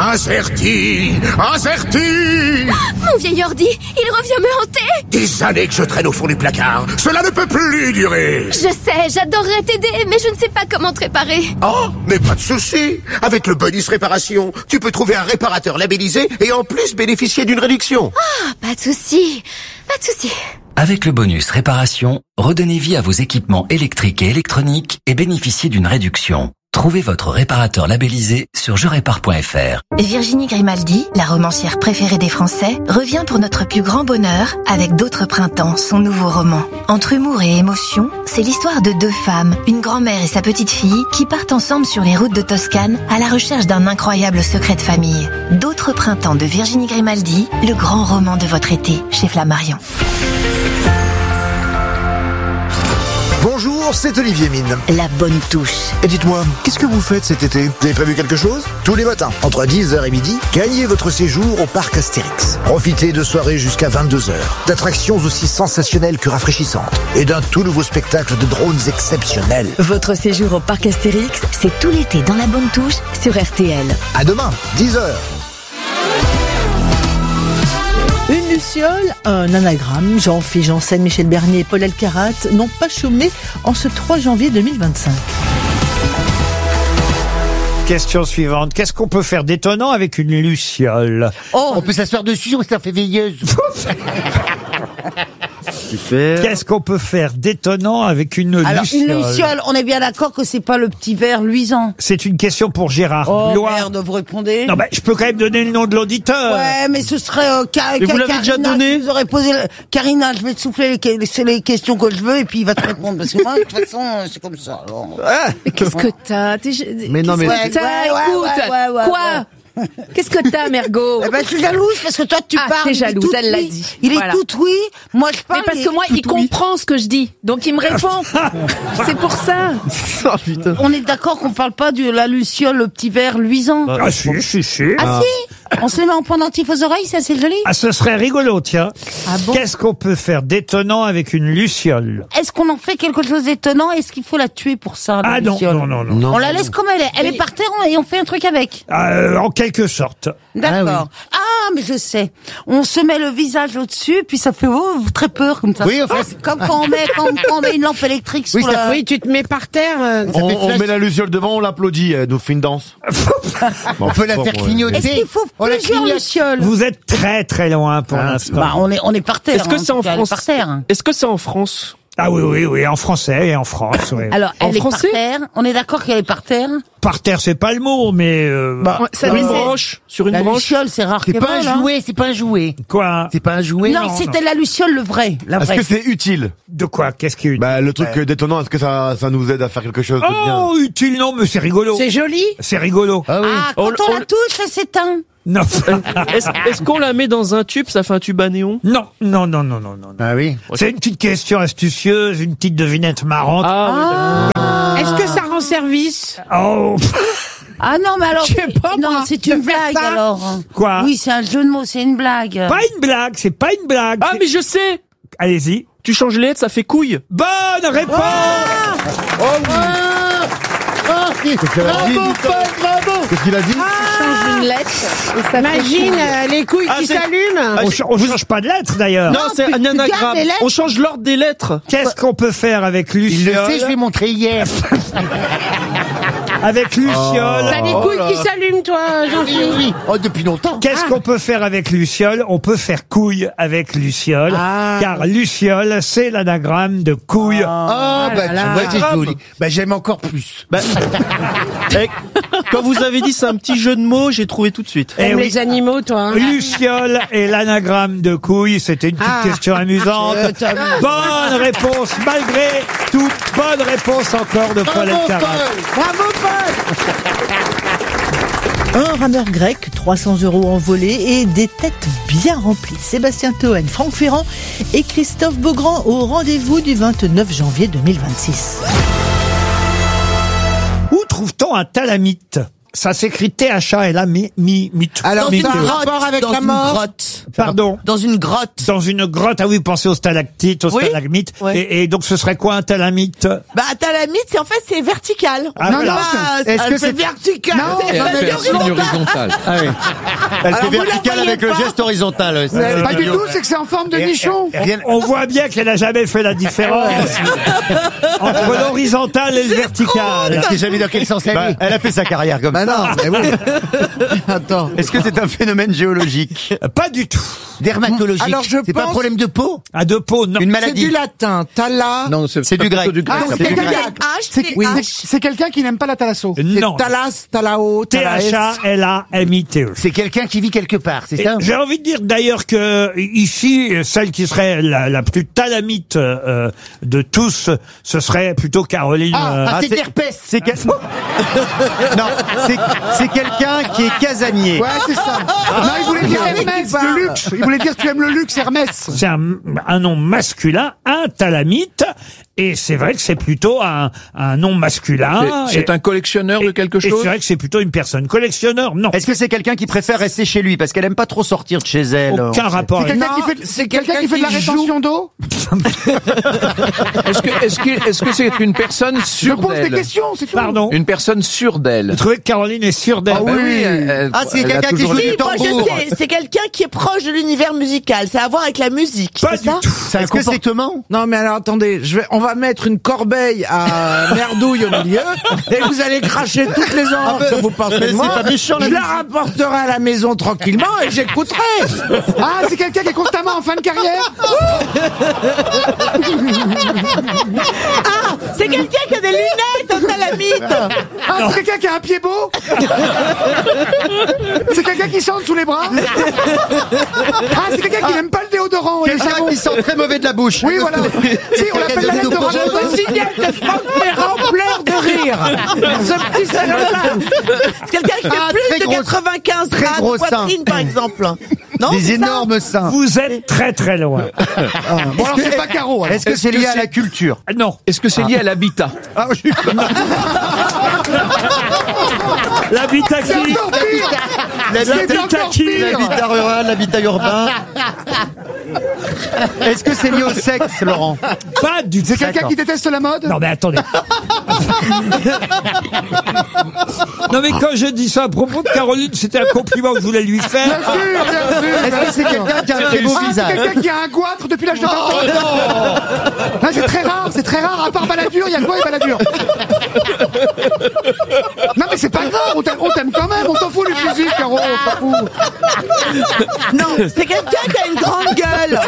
Azerty! Mon vieil ordi, il revient me hanter. Des années que je traîne au fond du placard. Cela ne peut plus durer. Je sais, j'adorerais t'aider, mais je ne sais pas comment te réparer. Oh, mais pas de souci. Avec le bonus réparation, tu peux trouver un réparateur labellisé et en plus bénéficier d'une réduction. Ah, pas de souci. Avec le bonus réparation, redonnez vie à vos équipements électriques et électroniques et bénéficiez d'une réduction. Trouvez votre réparateur labellisé sur jerépare.fr. Virginie Grimaldi, la romancière préférée des Français, revient pour notre plus grand bonheur avec D'autres printemps, son nouveau roman. Entre humour et émotion, c'est l'histoire de deux femmes, une grand-mère et sa petite-fille, qui partent ensemble sur les routes de Toscane à la recherche d'un incroyable secret de famille. D'autres printemps de Virginie Grimaldi, le grand roman de votre été, chez Flammarion. Bonjour, c'est Olivier Mine. La bonne touche. Et dites-moi, qu'est-ce que vous faites cet été? Vous avez prévu quelque chose? Tous les matins, entre 10h et midi, gagnez votre séjour au parc Astérix. Profitez de soirées jusqu'à 22h, d'attractions aussi sensationnelles que rafraîchissantes, et d'un tout nouveau spectacle de drones exceptionnels. Votre séjour au parc Astérix, c'est tout l'été dans la bonne touche sur RTL. À demain, 10h. Une luciole, un anagramme. Jean-Philippe Janssen, Michel Bernier et Paul Elkarat n'ont pas chômé en ce 3 janvier 2025. Question suivante. Qu'est-ce qu'on peut faire d'étonnant avec une luciole? Oh, on peut s'asseoir dessus, ça fait veilleuse. Qu'est-ce qu'on peut faire d'étonnant avec une Alors, luciole? une luciole, on est bien d'accord que c'est pas le petit verre luisant. C'est une question pour Gérard Oh Blois. merde, vous répondez. Non, je peux quand même donner le nom de l'auditeur. Ouais, mais ce serait Mais vous l'avez déjà donné. Vous aurez posé Karina, je vais te souffler les questions que je veux et puis il va te répondre parce que moi de toute façon c'est comme ça. Alors. Mais qu'est-ce que t'as? Mais non, mais Écoute, quoi? Qu'est-ce que t'as, Mergo? Eh ben, je suis jalouse parce que toi tu parles. T'es jalouse, elle l'a dit. Il est Voilà. tout oui. Moi je parle. Mais parce que moi, il comprend ce que je dis. Donc il me répond. C'est pour ça. Oh, putain. On est d'accord qu'on parle pas de la luciole, le petit verre luisant. Ah si. Ah si. On se le met en pendentif aux oreilles, ça c'est joli. Ah, ce serait rigolo, tiens. Ah bon? Qu'est-ce qu'on peut faire d'étonnant avec une luciole? Est-ce qu'on en fait quelque chose d'étonnant? Est-ce qu'il faut la tuer pour ça, la Ah non, luciole? non. On la laisse comme elle est. Elle est par terre et on fait un truc avec. En quelque sorte. D'accord. Ah, mais je sais. On se met le visage au-dessus, puis ça fait très peur comme ça. Oui, enfin, comme quand on met une lampe électrique sur la... Oui, tu te mets par terre. on met la luciole devant, on l'applaudit, elle nous fait une danse. On peut la faire clignoter. Est-ce qu'il faut plusieurs lucioles? Vous êtes très très loin pour l'instant. Bah, on est par terre. Est-ce que c'est en France? Par terre. Est-ce que c'est en France? Ah oui, en français et en France, oui. Alors, elle est français par terre. On est d'accord qu'elle est par terre. Par terre, c'est pas le mot, mais... Sur une branche? Sur une La branche? luciole, c'est rare C'est que pas un jouet, c'est pas un jouet. Quoi? C'est pas un jouet. Non, c'était la luciole, le vrai. La Est-ce vraie. que c'est utile? De quoi? Qu'est-ce qui est utile? Bah, le truc d'étonnant, est-ce que ça nous aide à faire quelque chose de bien? Oh, utile, non, mais c'est rigolo. C'est joli. C'est rigolo. Ah, quand on la touche, ça s'éteint. Non. Est-ce qu'on la met dans un tube, ça fait un tube à néon? Non. Ah oui. C'est une petite question astucieuse, une petite devinette marrante. Est-ce que ça rend service? Oh. Ah non, mais alors... Je sais pas, non, moi. c'est une De faire blague, ça. alors. Quoi? Oui, c'est un jeu de mots, c'est une blague. Pas une blague, c'est pas une blague. Ah, mais je sais! Allez-y. Tu changes les lettres, ça fait couille. Bonne réponse! Qu'est-ce qu'il a dit? Change une lettre. Imagine les couilles qui c'est- s'allument. On change pas de lettre d'ailleurs. Non, c'est un gardes anagramme. les lettres. On change l'ordre des lettres. Qu'est-ce qu'on peut faire avec Il le luciole? sait, je l'ai montré hier. Avec luciole. T'as les couilles qui s'allument, toi, Jean-Philippe. Oui. Oh, depuis longtemps. Qu'est-ce qu'on peut faire avec luciole? On peut faire couille avec luciole. Car luciole, c'est l'anagramme de couille. Oh, bah, tu vois, c'est joli. Bah, j'aime encore plus. Bah, quand vous avez dit c'est un petit jeu de mots, j'ai trouvé tout de suite. Eh T'aimes oui. les animaux, toi. Hein. Luciole et l'anagramme de couille, c'était une petite question amusante. Bonne réponse, malgré tout. Bonne réponse encore de Paul Elkarat. Bravo, Paul. Un rameur grec, 300 € en volée et des têtes bien remplies. Sébastien Toen, Franck Ferrand et Christophe Beaugrand au rendez-vous du 29 janvier 2026. Où trouve-t-on un thalamite? Ça s'écrit T-H-A-L-A-M-I-T. Alors, Mythe. c'est un rapport avec la mort. Pardon. Dans une grotte. Dans une grotte. Ah oui, pensez aux stalactites, aux stalagmites. Oui. Et donc, ce serait quoi un talamite? Bah, talamite, c'est vertical. Ah, voilà. Est-ce que c'est vertical? Non, c'est horizontal. Ah oui. Elle Alors, fait vous la verticale voyez avec le pas. geste horizontal. Pas du tout, c'est que c'est en forme de nichon. On voit bien qu'elle a jamais fait la différence entre l'horizontal et le vertical. Est-ce que jamais dans quel sens elle a fait sa carrière comme ça. non, mais oui. Attends. Est-ce que c'est un phénomène géologique? Pas du tout. Dermatologique. Alors, je c'est pas un pense- problème de peau? À deux peaux, non. Une C'est maladie? du latin. Thala. Non, C'est du grec. Ah, ça c'est peut- quelqu'un H, c'est quelqu'un qui n'aime pas la thalasso. Non. Thalas, Thalao, Thalaes. T-H-A-L-A-M-I-T-E. C'est quelqu'un qui vit quelque part, c'est ça? J'ai envie de dire d'ailleurs que ici, celle qui serait la plus talamite de tous, ce serait plutôt Caroline. C'est herpès. C'est non, c'est quelqu'un qui est casanier. Ouais, c'est ça. Non, il voulait dire Hermès, le luxe. Il voulait dire tu aimes le luxe, Hermès. C'est un nom masculin, un talamite, et c'est vrai que c'est plutôt un nom masculin. C'est un collectionneur de quelque Et chose? c'est vrai que c'est plutôt une personne. Collectionneur, non. Est-ce que c'est quelqu'un qui préfère rester chez lui parce qu'elle aime pas trop sortir de chez elle? Aucun rapport. C'est quelqu'un Non, qui fait, c'est quelqu'un qui quelqu'un fait de la qui joue. rétention d'eau. Est-ce que c'est une personne Je sûre pose des d'elle? questions, c'est tout. Pardon. Une personne sûre d'elle? Vous trouvez que Caroline est sûre d'elle? Ah Ben oui. C'est quelqu'un qui joue Oui, du moi je tambour. sais, c'est quelqu'un qui est proche de l'univers musical. Ça a à voir avec la musique. Pas c'est du ça tout. C'est un Est-ce que c'est- comportement? Non mais alors attendez, on va mettre une corbeille à merdouille au milieu et vous allez cracher toutes les heures que vous pensez mais de moi. c'est pas méchant, la Je la musique. rapporterai à la maison tranquillement et j'écouterai. Ah, c'est quelqu'un qui est constamment en fin de carrière. Ah, c'est quelqu'un qui a des lunettes en talamite. Ah, c'est quelqu'un qui a un pied beau. C'est quelqu'un qui sent sous les bras. Ah, c'est quelqu'un qui n'aime pas le déodorant. et le Quelqu'un savon. qui sent très mauvais de la bouche. Oui, voilà. Si, on l'appelle la lettre de Je vous signale que Franck Ferrand pleure de rire. Ce petit salopard. C'est quelqu'un qui fait Ah, plus très de gros- 95 très grammes gros de poitrine, par exemple. Non, Des c'est ça énormes seins. Vous êtes très très loin. Bon, alors c'est pas Caro. alors. Est-ce que c'est lié à la culture? Non. Est-ce que c'est lié à l'habitat? L'habitat C'est qui? encore pire. C'est L'habitat encore qui? pire. L'habitat rural, l'habitat urbain. Est-ce que c'est lié au sexe, Laurent? Pas du tout. C'est quelqu'un qui déteste la mode. Non mais attendez. Non mais quand je dis ça à propos de Caroline, c'était un compliment que je voulais lui Bien faire. sûr, bien sûr. Est-ce que c'est quelqu'un qui a un très beau Ah, c'est visage? quelqu'un qui a un goitre depuis l'âge de 20 ans. Ah, c'est très rare, à part Balladur, il y a quoi et Balladur? Non mais c'est pas grave, on t'aime quand même, on t'en fout du physique, Caro, on s'en fout. Non, c'est quelqu'un qui a une grande gueule.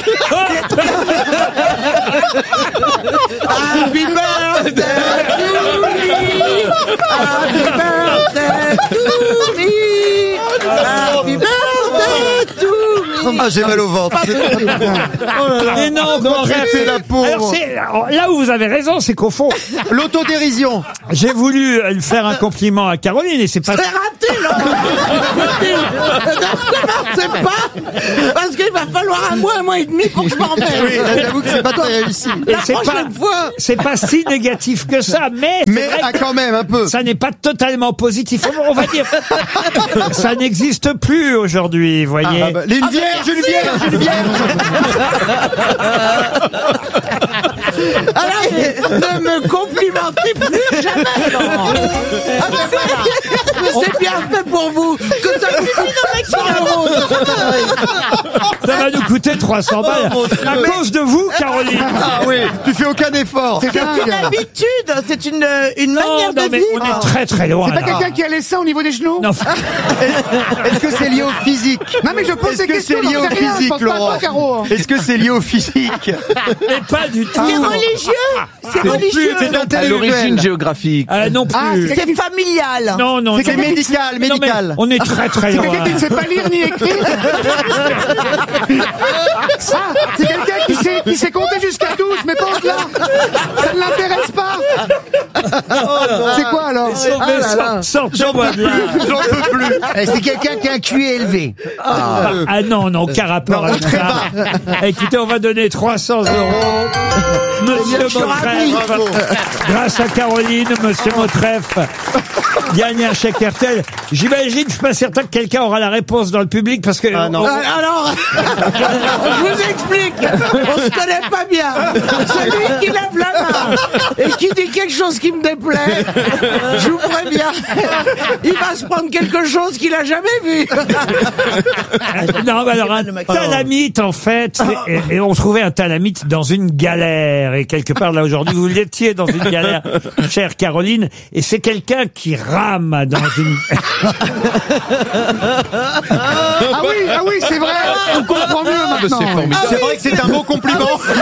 Happy birthday to me. Happy birthday to me. Happy birthday to me. Ah, j'ai mal au ventre. Mais non, au contraire, arrêtez la pauvre. alors, là où vous avez raison, c'est qu'au fond, L'autodérision. j'ai voulu lui faire un compliment à Caroline et c'est pas. C'est raté, là. C'est pas. Parce qu'il va falloir un mois et demi pour que je m'en Oui, mette. là, j'avoue que c'est pas très réussi. Et La c'est prochaine fois. c'est pas si négatif que ça, mais Mais c'est vrai ah, quand même, un peu. que ça n'est pas totalement positif. On va dire, ça n'existe plus aujourd'hui, vous voyez. Ah, bah, une vierge, une vierge, une vierge. Alors, ne me complimentez plus jamais, Laurent. Ah, mais voilà. C'est bien fait pour vous. Que ça vous coûte 100 €. Ça va nous coûter 300 balles à cause de vous, Caroline. Ah oui, tu fais aucun effort. C'est C'est une dingue. habitude, c'est une Non, manière non, de mais vivre. on est très très loin. C'est pas là. quelqu'un qui a les seins au niveau des genoux? Non, Est-ce que c'est lié au physique? Non, mais je pose Est-ce des que questions, c'est lié j'en au sais rien, je physique, pense pas à Laurent? toi, Caro. Est-ce que c'est lié au physique? mais pas du tout. C'est religieux. C'est religieux. C'est À l'origine géographique. Non plus. Ah, c'est C'est familial. Non, non, C'est non. médical, Non, mais médical. on est très très C'est loin. quelqu'un qui ne sait pas lire ni écrire. Ah, c'est quelqu'un qui sait compter jusqu'à 12, mais pas au-delà. Ça ne l'intéresse pas. C'est quoi alors? Sortez-moi de là. J'en peux plus. C'est quelqu'un qui a un QI élevé. Ah non, aucun rapport avec ça. Écoutez, on va donner 300 €. Monsieur Motreff, grâce à Caroline, Monsieur Motreff gagne un chèque RTL. J'imagine, je suis pas certain que quelqu'un aura la réponse dans le public parce que... Alors, je vous explique. On se connaît pas bien. Celui qui lève la main et qui dit quelque chose qui me déplaît, je vous préviens, il va se prendre quelque chose qu'il a jamais vu. Non, mais alors un talamite, en fait, et on trouvait un talamite dans une galère. Et quelque part, là, aujourd'hui, vous l'étiez dans une galère, chère Caroline, et c'est quelqu'un qui rame dans une... Ah oui, c'est vrai. On comprend mieux maintenant. C'est vrai que c'est un beau compliment. C'est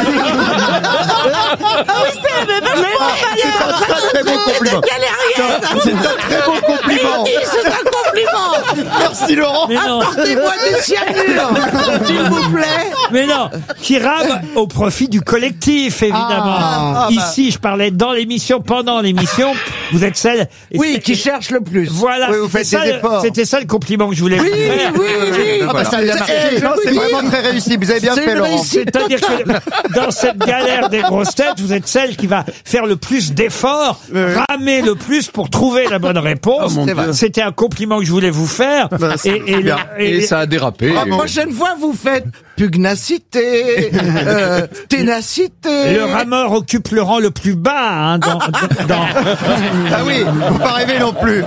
un très bon compliment. C'est un très bon compliment. C'est un compliment. Merci Laurent. Apportez-moi des cyanures, s'il vous plaît. Mais non, qui rame au profit du collectif, évidemment. Ici, je parlais dans l'émission, pendant l'émission. Vous êtes celle... qui cherche le plus. Voilà, oui, vous faites des efforts. C'était ça le compliment que je voulais vous faire. Oui. Ça a bien marché. C'est vraiment très réussi. Vous avez bien fait, Laurent. C'est-à-dire que dans cette galère des grosses têtes, vous êtes celle qui va faire le plus d'efforts, ramer le plus pour trouver la bonne réponse. C'était un compliment que je voulais vous faire. Et ça a dérapé. La prochaine fois, vous faites pugnacité, ténacité. Le rameur occupe le rang le plus bas dans... Ah oui, faut pas rêver non plus.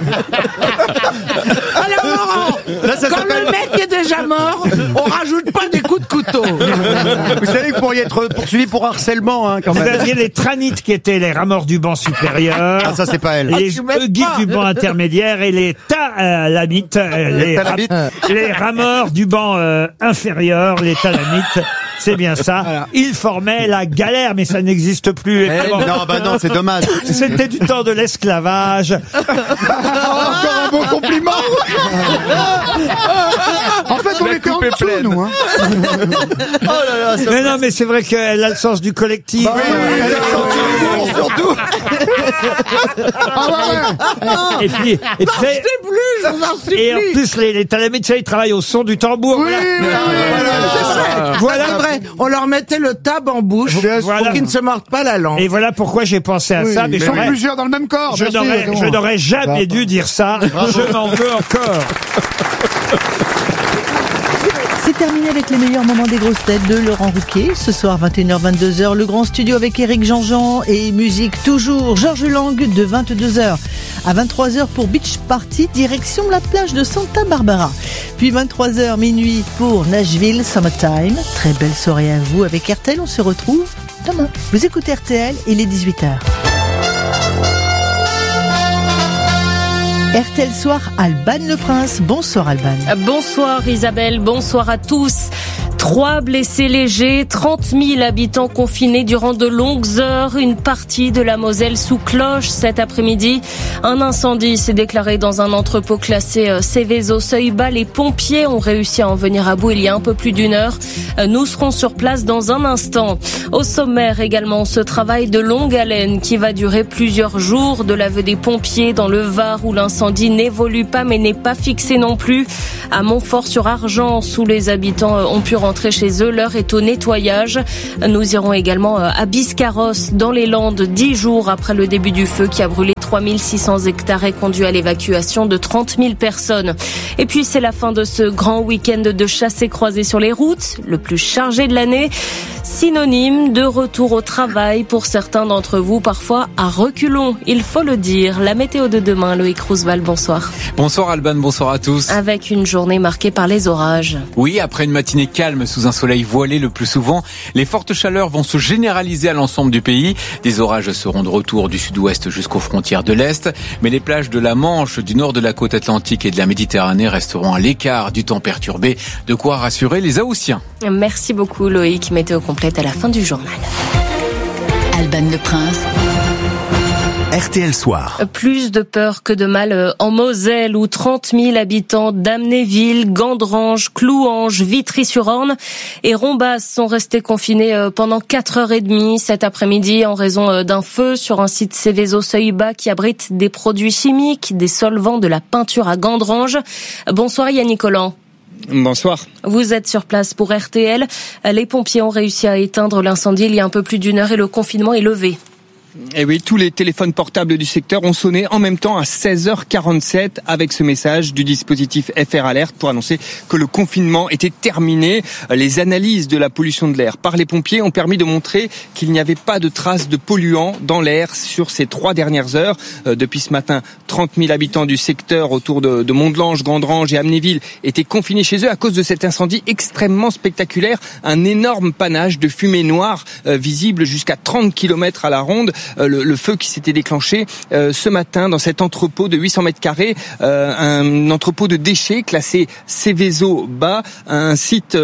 Alors Laurent, quand le mec est déjà mort, on rajoute pas des coups de couteau. Vous savez que vous pourriez être poursuivi pour harcèlement, quand même. Vous aviez les tranites qui étaient les rameurs du banc supérieur. Ah, ça, c'est pas elle. Les guides du banc intermédiaire et les talamites. Les rameurs du banc inférieur, les talamites. C'est bien ça. Voilà. Ils formaient la galère, mais ça n'existe plus. Non, c'est dommage. C'était du temps de l'esclavage. Encore un beau compliment. En fait, on était en dessous, nous. Hein. Mais non, mais c'est vrai qu'elle a le sens du collectif. Oui, elle a le sens du humour, surtout. Et puis, en plus, les talamites, ils travaillent au son du tambour. Voilà. C'est vrai. On leur mettait le tab en bouche pour qu'ils ne se mordent pas la langue. Et voilà pourquoi j'ai pensé à ça. Mais ils sont plusieurs dans le même corps. Je n'aurais jamais dû dire ça. Je m'en veux encore. C'est terminé avec les meilleurs moments des grosses têtes de Laurent Ruquier. Ce soir, 21h-22h, le grand studio avec Éric Jean-Jean et musique toujours. Georges Lang de 22h à 23h pour Beach Party, direction la plage de Santa Barbara. Puis 23h minuit pour Nashville Summertime. Très belle soirée à vous avec RTL. On se retrouve demain. Vous écoutez RTL, il est 18h. RTL Soir, Alban Le Prince. Bonsoir Alban. Bonsoir Isabelle, bonsoir à tous. 3 blessés légers, 30 000 habitants confinés durant de longues heures. Une partie de la Moselle sous cloche cet après-midi. Un incendie s'est déclaré dans un entrepôt classé Céveso-Seuil-Bas. Les pompiers ont réussi à en venir à bout il y a un peu plus d'une heure. Nous serons sur place dans un instant. Au sommaire également, ce travail de longue haleine qui va durer plusieurs jours. De l'aveu des pompiers dans le Var où l'incendie n'évolue pas mais n'est pas fixé non plus. À Montfort-sur-Argence où les habitants ont pu rentrer chez eux, l'heure est au nettoyage. Nous irons également à Biscarrosse dans les Landes 10 jours après le début du feu qui a brûlé 3600 hectares et conduit à l'évacuation de 30 000 personnes. Et puis c'est la fin de ce grand week-end de chassés-croisés sur les routes, le plus chargé de l'année. Synonyme de retour au travail pour certains d'entre vous, parfois à reculons, il faut le dire. La météo de demain, Loïc Roosevelt, bonsoir. Bonsoir Alban, bonsoir à tous. Avec une journée marquée par les orages. Oui, après une matinée calme sous un soleil voilé le plus souvent, les fortes chaleurs vont se généraliser à l'ensemble du pays. Des orages seront de retour du sud-ouest jusqu'aux frontières de l'Est, mais les plages de la Manche, du nord de la côte atlantique et de la Méditerranée resteront à l'écart du temps perturbé, de quoi rassurer les Haussiens. Merci beaucoup Loïc, météo complète à la fin du journal. Alban Le Prince RTL Soir. Plus de peur que de mal en Moselle, où 30 000 habitants d'Amnéville, Gandrange, Clouange, Vitry-sur-Orne et Rombas sont restés confinés pendant 4h30 cet après-midi en raison d'un feu sur un site Céveso-Seuil-Bas qui abrite des produits chimiques, des solvants, de la peinture à Gandrange. Bonsoir Yannick Collant. Bonsoir. Vous êtes sur place pour RTL. Les pompiers ont réussi à éteindre l'incendie il y a un peu plus d'1 heure et le confinement est levé. Et oui, tous les téléphones portables du secteur ont sonné en même temps à 16h47 avec ce message du dispositif FR Alert pour annoncer que le confinement était terminé. Les analyses de la pollution de l'air par les pompiers ont permis de montrer qu'il n'y avait pas de traces de polluants dans l'air sur ces 3 dernières heures. Depuis ce matin, 30 000 habitants du secteur autour de Mondelange, Gandrange et Amnéville étaient confinés chez eux à cause de cet incendie extrêmement spectaculaire. Un énorme panache de fumée noire visible jusqu'à 30 km à la ronde. Le feu qui s'était déclenché ce matin dans cet entrepôt de 800 mètres carrés, un entrepôt de déchets classé Céveso-Bas, un site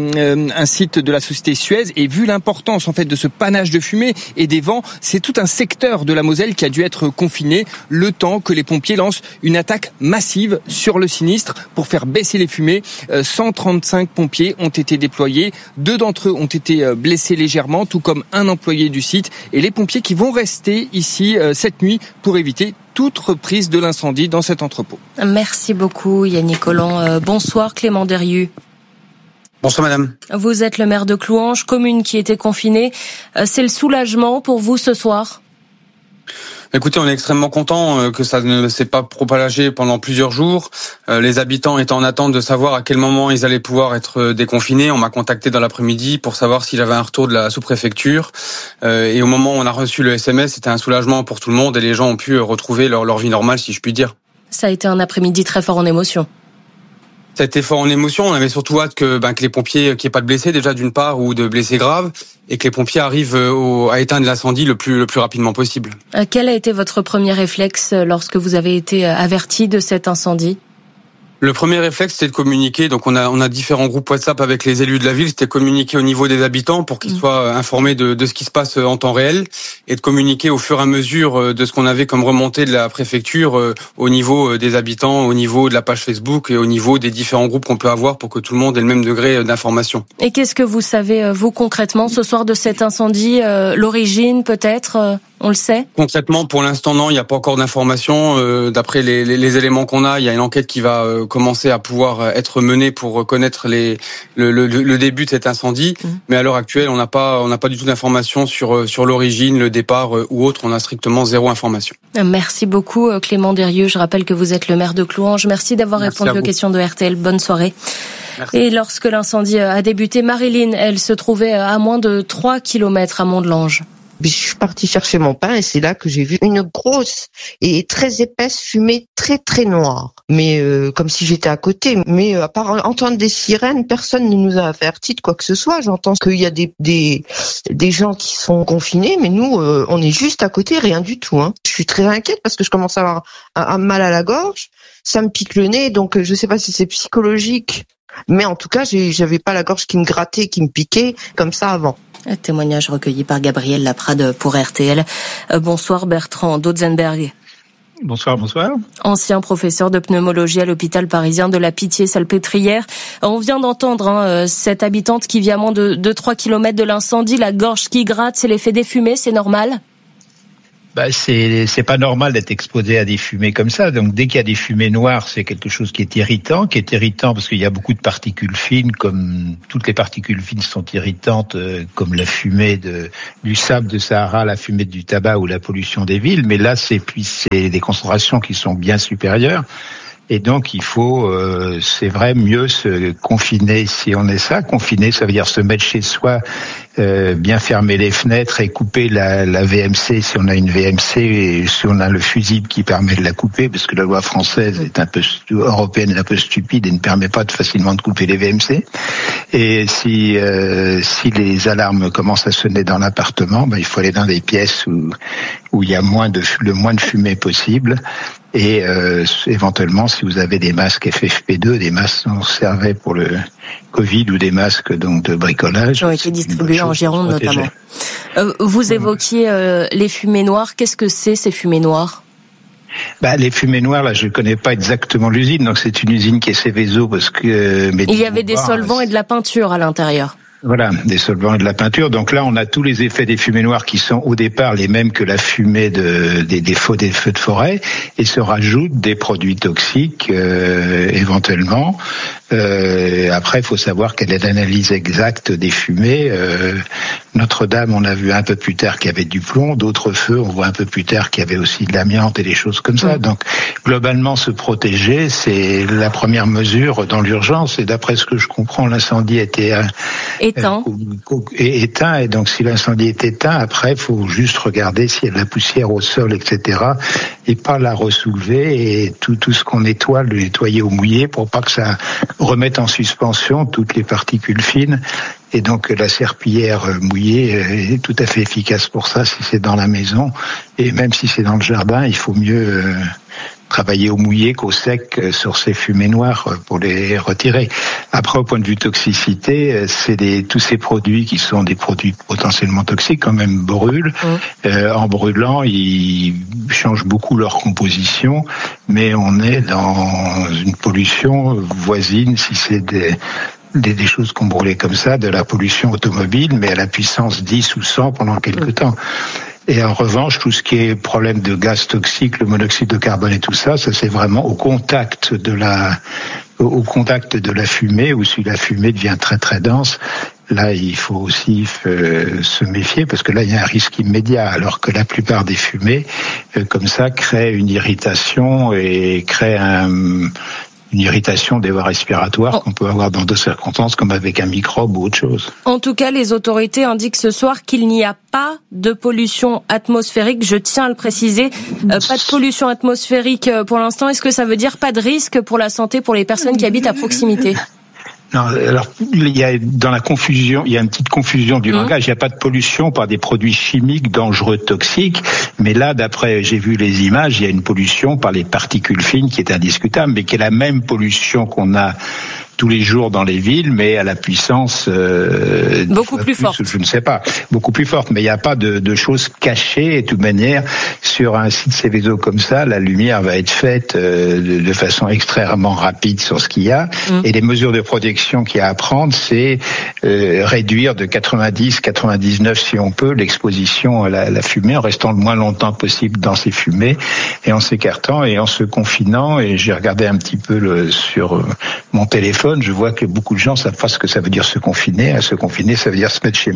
de la société Suez. Et vu l'importance en fait de ce panache de fumée et des vents, c'est tout un secteur de la Moselle qui a dû être confiné le temps que les pompiers lancent une attaque massive sur le sinistre pour faire baisser les fumées. 135 pompiers ont été déployés, 2 d'entre eux ont été blessés légèrement, tout comme un employé du site. Et les pompiers qui vont rester ici cette nuit pour éviter toute reprise de l'incendie dans cet entrepôt. Merci beaucoup Yannick Collant. Bonsoir Clément Derieux. Bonsoir madame. Vous êtes le maire de Clouange, commune qui était confinée. C'est le soulagement pour vous ce soir ? Écoutez, on est extrêmement content que ça ne s'est pas propagé pendant plusieurs jours. Les habitants étaient en attente de savoir à quel moment ils allaient pouvoir être déconfinés. On m'a contacté dans l'après-midi pour savoir s'il avait un retour de la sous-préfecture. Et au moment où on a reçu le SMS, c'était un soulagement pour tout le monde et les gens ont pu retrouver leur vie normale, si je puis dire. Ça a été un après-midi très fort en émotion. Ça a été fort en émotion. On avait surtout hâte que les pompiers, qu'il n'y ait pas de blessés déjà d'une part ou de blessés graves, et que les pompiers arrivent à éteindre l'incendie le plus rapidement possible. Quel a été votre premier réflexe lorsque vous avez été averti de cet incendie ? Le premier réflexe, c'était de communiquer. Donc on a différents groupes WhatsApp avec les élus de la ville. C'était communiquer au niveau des habitants pour qu'ils soient informés de ce qui se passe en temps réel et de communiquer au fur et à mesure de ce qu'on avait comme remontée de la préfecture au niveau des habitants, au niveau de la page Facebook et au niveau des différents groupes qu'on peut avoir pour que tout le monde ait le même degré d'information. Et qu'est-ce que vous savez, vous, concrètement, ce soir de cet incendie ? L'origine, peut-être on le sait ? Concrètement, pour l'instant, non, il n'y a pas encore d'informations. D'après les éléments qu'on a, il y a une enquête qui va commencer à pouvoir être menée pour connaître le début de cet incendie. Mais à l'heure actuelle, on n'a pas du tout d'informations sur l'origine, le départ ou autre. On a strictement 0 information. Merci beaucoup Clément Derieux. Je rappelle que vous êtes le maire de Clouange. Merci d'avoir répondu aux questions de RTL. Bonne soirée. Merci. Et lorsque l'incendie a débuté, Marilyn, elle se trouvait à moins de 3 km à Mondelange. Je suis partie chercher mon pain et c'est là que j'ai vu une grosse et très épaisse fumée très très noire. Mais comme si j'étais à côté. Mais à part entendre des sirènes, personne ne nous a averti de quoi que ce soit. J'entends qu'il y a des gens qui sont confinés, mais nous, on est juste à côté, rien du tout. Je suis très inquiète parce que je commence à avoir un mal à la gorge. Ça me pique le nez, donc je sais pas si c'est psychologique. Mais en tout cas, j'avais pas la gorge qui me grattait, qui me piquait comme ça avant. Un témoignage recueilli par Gabriel Laprade pour RTL. Bonsoir Bertrand Dotzenberg. Bonsoir. Ancien professeur de pneumologie à l'hôpital parisien de la Pitié-Salpêtrière. On vient d'entendre cette habitante qui vit à moins de 3 km de l'incendie, la gorge qui gratte, c'est l'effet des fumées, c'est normal ? C'est pas normal d'être exposé à des fumées comme ça. Donc dès qu'il y a des fumées noires, c'est quelque chose qui est irritant parce qu'il y a beaucoup de particules fines, comme toutes les particules fines sont irritantes, comme la fumée du sable de Sahara, la fumée du tabac ou la pollution des villes. Mais là, c'est des concentrations qui sont bien supérieures. Et donc, il faut, c'est vrai, mieux se confiner si on est ça. Confiner, ça veut dire se mettre chez soi, bien fermer les fenêtres et couper la VMC si on a une VMC et si on a le fusible qui permet de la couper, parce que la loi française européenne est un peu stupide et ne permet pas facilement de couper les VMC. Et si les alarmes commencent à sonner dans l'appartement, il faut aller dans des pièces où il y a le moins de fumée possible. Et éventuellement, si vous avez des masques FFP2, des masques dont on servait pour Covid ou des masques donc de bricolage. Qui ont été distribués en Gironde notamment. Vous évoquiez les fumées noires. Qu'est-ce que c'est ces fumées noires ? Les fumées noires, là, je connais pas exactement l'usine, donc c'est une usine qui est Seveso parce que. Il y avait des solvants et de la peinture à l'intérieur. Voilà, des solvants et de la peinture. Donc là, on a tous les effets des fumées noires qui sont au départ les mêmes que la fumée des feux de forêt, et se rajoutent des produits toxiques éventuellement. Après, il faut savoir quelle est l'analyse exacte des fumées. Notre-Dame, on a vu un peu plus tard qu'il y avait du plomb. D'autres feux, on voit un peu plus tard qu'il y avait aussi de l'amiante et des choses comme ça. Donc, globalement, se protéger, c'est la première mesure dans l'urgence. Et d'après ce que je comprends, l'incendie était éteint. Et donc, si l'incendie est éteint, après, il faut juste regarder s'il y a de la poussière au sol, etc. Et pas la ressoulever, et tout ce qu'on nettoie, le nettoyer au mouillé pour pas que ça remette en suspension toutes les particules fines. Et donc la serpillière mouillée est tout à fait efficace pour ça si c'est dans la maison. Et même si c'est dans le jardin, il faut mieux travailler au mouillé qu'au sec sur ces fumées noires pour les retirer. Après, au point de vue toxicité, tous ces produits qui sont des produits potentiellement toxiques quand même brûlent. En brûlant, ils changent beaucoup leur composition, mais on est dans une pollution voisine, si c'est des choses qu'on brûlait comme ça, de la pollution automobile, mais à la puissance 10 ou 100 pendant quelque temps. Et en revanche, tout ce qui est problème de gaz toxique, le monoxyde de carbone et tout ça, c'est vraiment au contact de la fumée, ou si la fumée devient très très dense. Là, il faut aussi se méfier, parce que là, il y a un risque immédiat, alors que la plupart des fumées, comme ça, créent une irritation et créent une irritation des voies respiratoires qu'on peut avoir dans d'autres circonstances, comme avec un microbe ou autre chose. En tout cas, les autorités indiquent ce soir qu'il n'y a pas de pollution atmosphérique. Je tiens à le préciser. Pas de pollution atmosphérique pour l'instant. Est-ce que ça veut dire pas de risque pour la santé pour les personnes qui habitent à proximité ? Non, alors il y a dans la confusion, il y a une petite confusion du langage. Il n'y a pas de pollution par des produits chimiques dangereux, toxiques, mais là, d'après, j'ai vu les images, il y a une pollution par les particules fines qui est indiscutable, mais qui est la même pollution qu'on a tous les jours dans les villes, mais à la puissance beaucoup plus forte. Je ne sais pas, beaucoup plus forte. Mais il n'y a pas de choses cachées. Et de toute manière, sur un site Seveso comme ça, la lumière va être faite de façon extrêmement rapide sur ce qu'il y a. Et les mesures de protection qu'il y a à prendre, c'est réduire de 90, 99 si on peut l'exposition à la fumée, en restant le moins longtemps possible dans ces fumées et en s'écartant et en se confinant. Et j'ai regardé un petit peu sur mon téléphone. Je vois que beaucoup de gens savent pas ce que ça veut dire se confiner. Se confiner, ça veut dire se mettre chez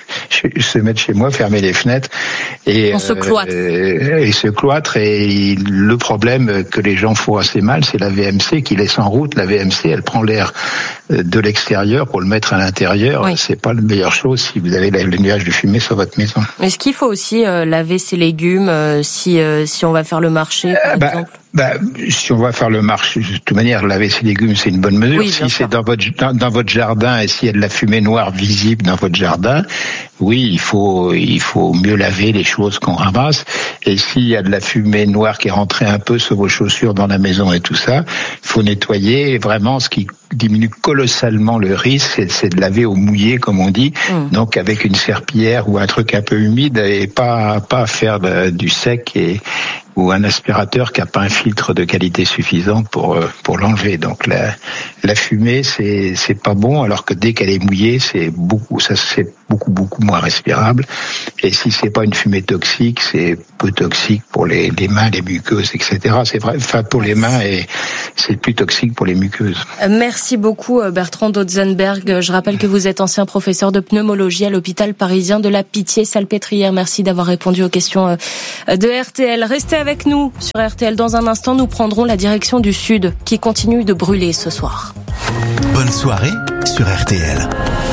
moi, fermer les fenêtres et on se cloître. Et se cloître. Et le problème que les gens font assez mal, c'est la VMC qui laisse en route. La VMC, elle prend l'air de l'extérieur pour le mettre à l'intérieur. Oui. C'est pas la meilleure chose si vous avez le nuage de fumée sur votre maison. Est-ce qu'il faut aussi laver ses légumes si on va faire le marché, par exemple? Si on va faire le marché, de toute manière, laver ses légumes, c'est une bonne mesure. Oui, si c'est dans votre jardin et s'il y a de la fumée noire visible dans votre jardin, oui, il faut mieux laver les choses qu'on ramasse. Et s'il y a de la fumée noire qui est rentrée un peu sur vos chaussures dans la maison et tout ça, il faut nettoyer. Et vraiment, ce qui diminue colossalement le risque, c'est de laver au mouillé, comme on dit. Donc avec une serpillière ou un truc un peu humide et pas faire du sec ou un aspirateur qui a pas un filtre de qualité suffisante pour l'enlever. Donc la fumée, c'est pas bon, alors que dès qu'elle est mouillée, c'est beaucoup moins respirable. Et si c'est pas une fumée toxique, c'est peu toxique pour les mains, les muqueuses, etc. C'est vrai, enfin pour les mains, et c'est plus toxique pour les muqueuses. Merci beaucoup Bertrand Dotzenberg. Je rappelle que vous êtes ancien professeur de pneumologie à l'hôpital parisien de la Pitié-Salpêtrière. Merci d'avoir répondu aux questions de RTL. Restez avec nous sur RTL. Dans un instant, nous prendrons la direction du Sud qui continue de brûler ce soir. Bonne soirée sur RTL.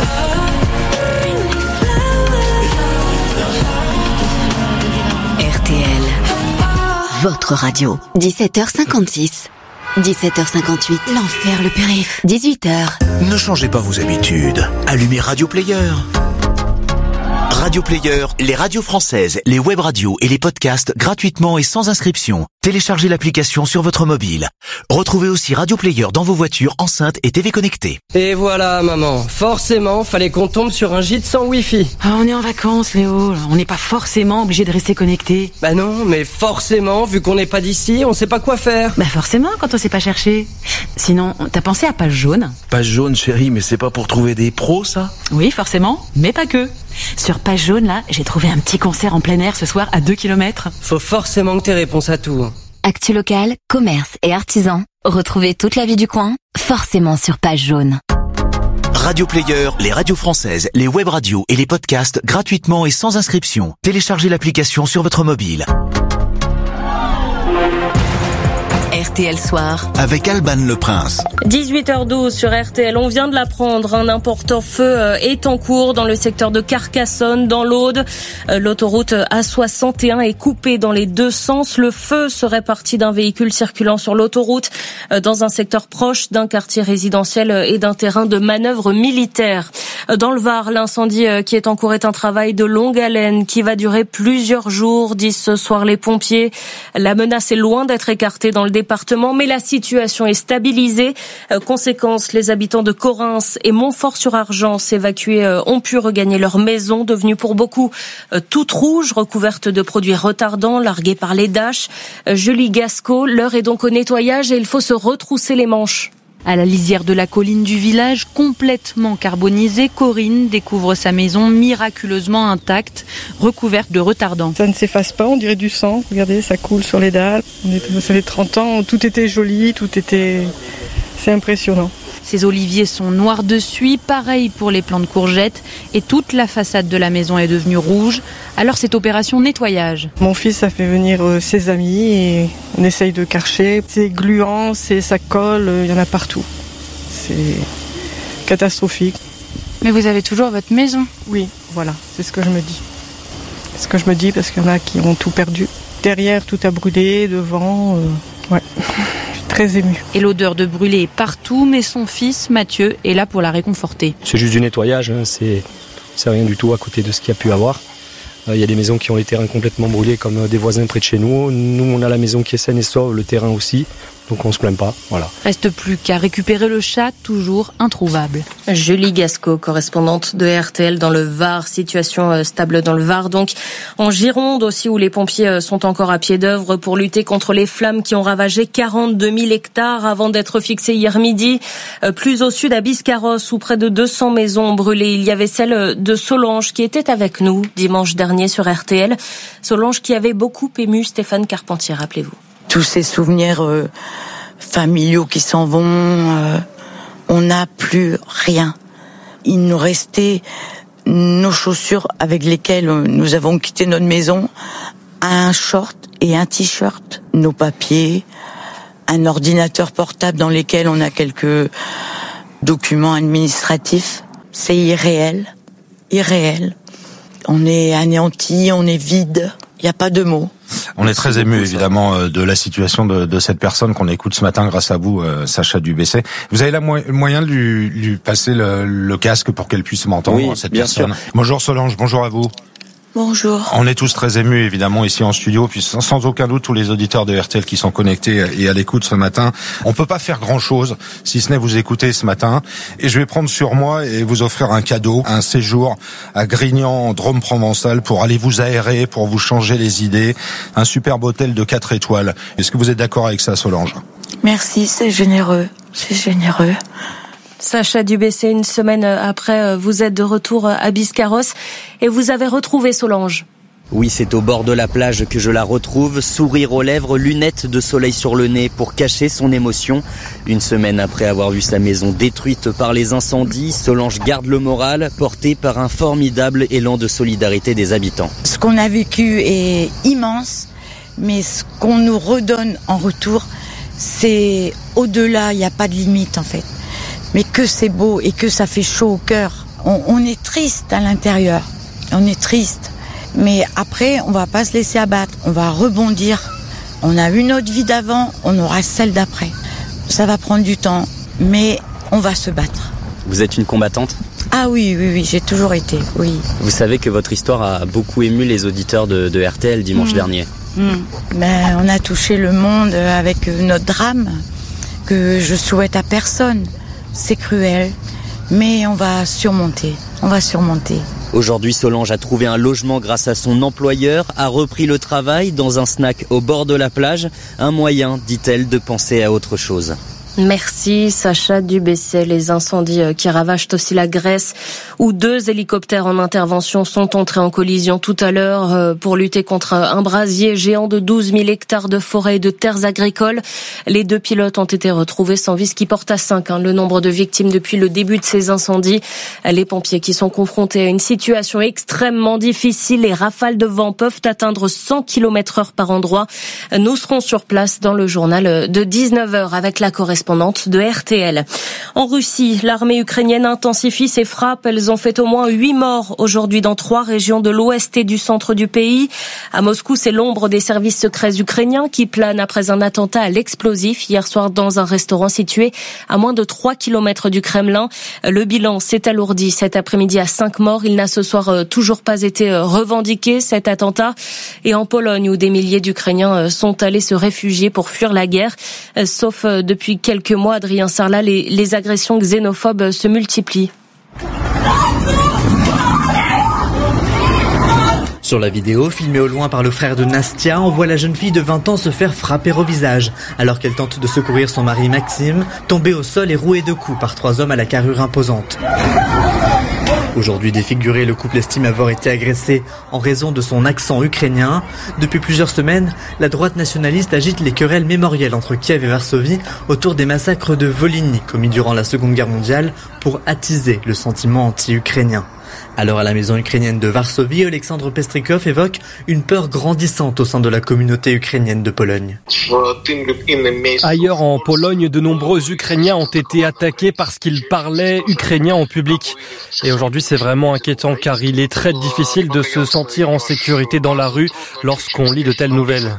RTL, votre radio. 17h56. 17h58, l'enfer, le périph. 18h. Ne changez pas vos habitudes. Allumez Radio Player. Radio Player, les radios françaises, les web radios et les podcasts gratuitement et sans inscription. Téléchargez l'application sur votre mobile. Retrouvez aussi Radio Player dans vos voitures, enceintes et TV connectées. Et voilà, maman. Forcément, fallait qu'on tombe sur un gîte sans Wi-Fi. Ah, on est en vacances, Léo. On n'est pas forcément obligé de rester connecté. Bah non, mais forcément, vu qu'on n'est pas d'ici, on sait pas quoi faire. Bah forcément, quand on sait pas chercher. Sinon, t'as pensé à Page Jaune? Page Jaune, chérie, mais c'est pas pour trouver des pros, ça? Oui, forcément, mais pas que. Sur Page Jaune, là, j'ai trouvé un petit concert en plein air ce soir à 2 km. Faut forcément que t'aies réponse à tout. Actu local, commerce et artisans. Retrouvez toute la vie du coin, forcément sur Page Jaune. Radio Player, les radios françaises, les web radios et les podcasts gratuitement et sans inscription. Téléchargez l'application sur votre mobile. RTL Soir. Avec Alban Le Prince. 18h12 sur RTL. On vient de l'apprendre. Un important feu est en cours dans le secteur de Carcassonne, dans l'Aude. L'autoroute A61 est coupée dans les deux sens. Le feu serait parti d'un véhicule circulant sur l'autoroute dans un secteur proche d'un quartier résidentiel et d'un terrain de manœuvre militaire. Dans le Var, l'incendie qui est en cours est un travail de longue haleine qui va durer plusieurs jours, disent ce soir les pompiers. La menace est loin d'être écartée dans le département, mais la situation est stabilisée. Conséquence, les habitants de Correns et Montfort-sur-Argence évacués ont pu regagner leur maison, devenue pour beaucoup toute rouge, recouverte de produits retardants, largués par les Dash. Julie Gasco, l'heure est donc au nettoyage et il faut se retrousser les manches. À la lisière de la colline du village, complètement carbonisée, Corinne découvre sa maison miraculeusement intacte, recouverte de retardants. Ça ne s'efface pas, on dirait du sang. Regardez, ça coule sur les dalles. Ça fait 30 ans, tout était joli, c'est impressionnant. Ces oliviers sont noirs de suie, pareil pour les plants de courgettes, et toute la façade de la maison est devenue rouge. Alors c'est opération nettoyage. Mon fils a fait venir ses amis et on essaye de karcher. C'est gluant, ça colle, il y en a partout. C'est catastrophique. Mais vous avez toujours votre maison? Oui, voilà, c'est ce que je me dis. C'est ce que je me dis parce qu'il y en a qui ont tout perdu. Derrière, tout a brûlé, devant, ouais. Très ému. Et l'odeur de brûlé est partout, mais son fils, Mathieu, est là pour la réconforter. C'est juste du nettoyage, hein. C'est rien du tout à côté de ce qu'il y a pu avoir. Il y a des maisons qui ont les terrains complètement brûlés, comme des voisins près de chez nous. Nous, on a la maison qui est saine et sauve, le terrain aussi. Donc on se plaint pas, voilà. Reste plus qu'à récupérer le chat, toujours introuvable. Julie Gasco, correspondante de RTL dans le Var. Situation stable dans le Var, donc. En Gironde aussi, où les pompiers sont encore à pied d'œuvre pour lutter contre les flammes qui ont ravagé 42 000 hectares avant d'être fixées hier midi. Plus au sud, à Biscarrosse, où près de 200 maisons ont brûlé. Il y avait celle de Solange qui était avec nous dimanche dernier sur RTL. Solange qui avait beaucoup ému Stéphane Carpentier, rappelez-vous. Tous ces souvenirs familiaux qui s'en vont, on n'a plus rien. Il nous restait nos chaussures avec lesquelles nous avons quitté notre maison, un short et un t-shirt, nos papiers, un ordinateur portable dans lequel on a quelques documents administratifs. C'est irréel. On est anéanti, on est vide, il n'y a pas de mots. On est très ému évidemment de la situation de cette personne qu'on écoute ce matin grâce à vous, Sacha Dubessé. Vous avez le moyen de lui passer le casque pour qu'elle puisse m'entendre, oui, cette bien personne. sûr. Bonjour Solange, bonjour à vous. Bonjour. On est tous très émus évidemment ici en studio, puis sans aucun doute tous les auditeurs de RTL qui sont connectés et à l'écoute ce matin. On peut pas faire grand chose si ce n'est vous écouter ce matin. Et je vais prendre sur moi et vous offrir un cadeau, un séjour à Grignan en Drôme provençal pour aller vous aérer, pour vous changer les idées. Un superbe hôtel de 4 étoiles. Est-ce que vous êtes d'accord avec ça, Solange? Merci, c'est généreux. Sacha Dubessé, une semaine après, vous êtes de retour à Biscarrosse et vous avez retrouvé Solange. Oui, c'est au bord de la plage que je la retrouve, sourire aux lèvres, lunettes de soleil sur le nez pour cacher son émotion. Une semaine après avoir vu sa maison détruite par les incendies, Solange garde le moral, portée par un formidable élan de solidarité des habitants. Ce qu'on a vécu est immense, mais ce qu'on nous redonne en retour, c'est au-delà, il n'y a pas de limite en fait. Mais que c'est beau et que ça fait chaud au cœur. On est triste à l'intérieur, on est triste. Mais après, on va pas se laisser abattre, on va rebondir. On a eu notre vie d'avant, on aura celle d'après. Ça va prendre du temps, mais on va se battre. Vous êtes une combattante ? Ah oui, j'ai toujours été, oui. Vous savez que votre histoire a beaucoup ému les auditeurs de RTL dimanche dernier. Ben, on a touché le monde avec notre drame que je souhaite à personne. C'est cruel, mais on va surmonter. Aujourd'hui, Solange a trouvé un logement grâce à son employeur, a repris le travail dans un snack au bord de la plage. Un moyen, dit-elle, de penser à autre chose. Merci Sacha Dubessé. Les incendies qui ravagent aussi la Grèce, où 2 hélicoptères en intervention sont entrés en collision tout à l'heure pour lutter contre un brasier géant de 12 000 hectares de forêts et de terres agricoles. Les 2 pilotes ont été retrouvés sans vie, ce qui porte à 5 le nombre de victimes depuis le début de ces incendies. Les pompiers qui sont confrontés à une situation extrêmement difficile. Les rafales de vent peuvent atteindre 100 km/h par endroit. Nous serons sur place dans le journal de 19h avec la correspondante de RTL. En Russie, l'armée ukrainienne intensifie ses frappes. Elles ont fait au moins 8 morts aujourd'hui dans 3 régions de l'ouest et du centre du pays. À Moscou, c'est l'ombre des services secrets ukrainiens qui plane après un attentat à l'explosif hier soir dans un restaurant situé à moins de 3 km du Kremlin. Le bilan s'est alourdi cet après-midi à 5 morts. Il n'a ce soir toujours pas été revendiqué, cet attentat. Et en Pologne, où des milliers d'Ukrainiens sont allés se réfugier pour fuir la guerre, sauf depuis quelques mois, Adrien Sarlat, les agressions xénophobes se multiplient. Sur la vidéo, filmée au loin par le frère de Nastia, on voit la jeune fille de 20 ans se faire frapper au visage, alors qu'elle tente de secourir son mari Maxime, tombé au sol et roué de coups par 3 hommes à la carrure imposante. Aujourd'hui défiguré, le couple estime avoir été agressé en raison de son accent ukrainien. Depuis plusieurs semaines, la droite nationaliste agite les querelles mémorielles entre Kiev et Varsovie autour des massacres de Volhynie commis durant la Seconde Guerre mondiale pour attiser le sentiment anti-ukrainien. Alors à la maison ukrainienne de Varsovie, Alexandre Pestrikov évoque une peur grandissante au sein de la communauté ukrainienne de Pologne. Ailleurs en Pologne, de nombreux Ukrainiens ont été attaqués parce qu'ils parlaient ukrainien en public. Et aujourd'hui, c'est vraiment inquiétant car il est très difficile de se sentir en sécurité dans la rue lorsqu'on lit de telles nouvelles.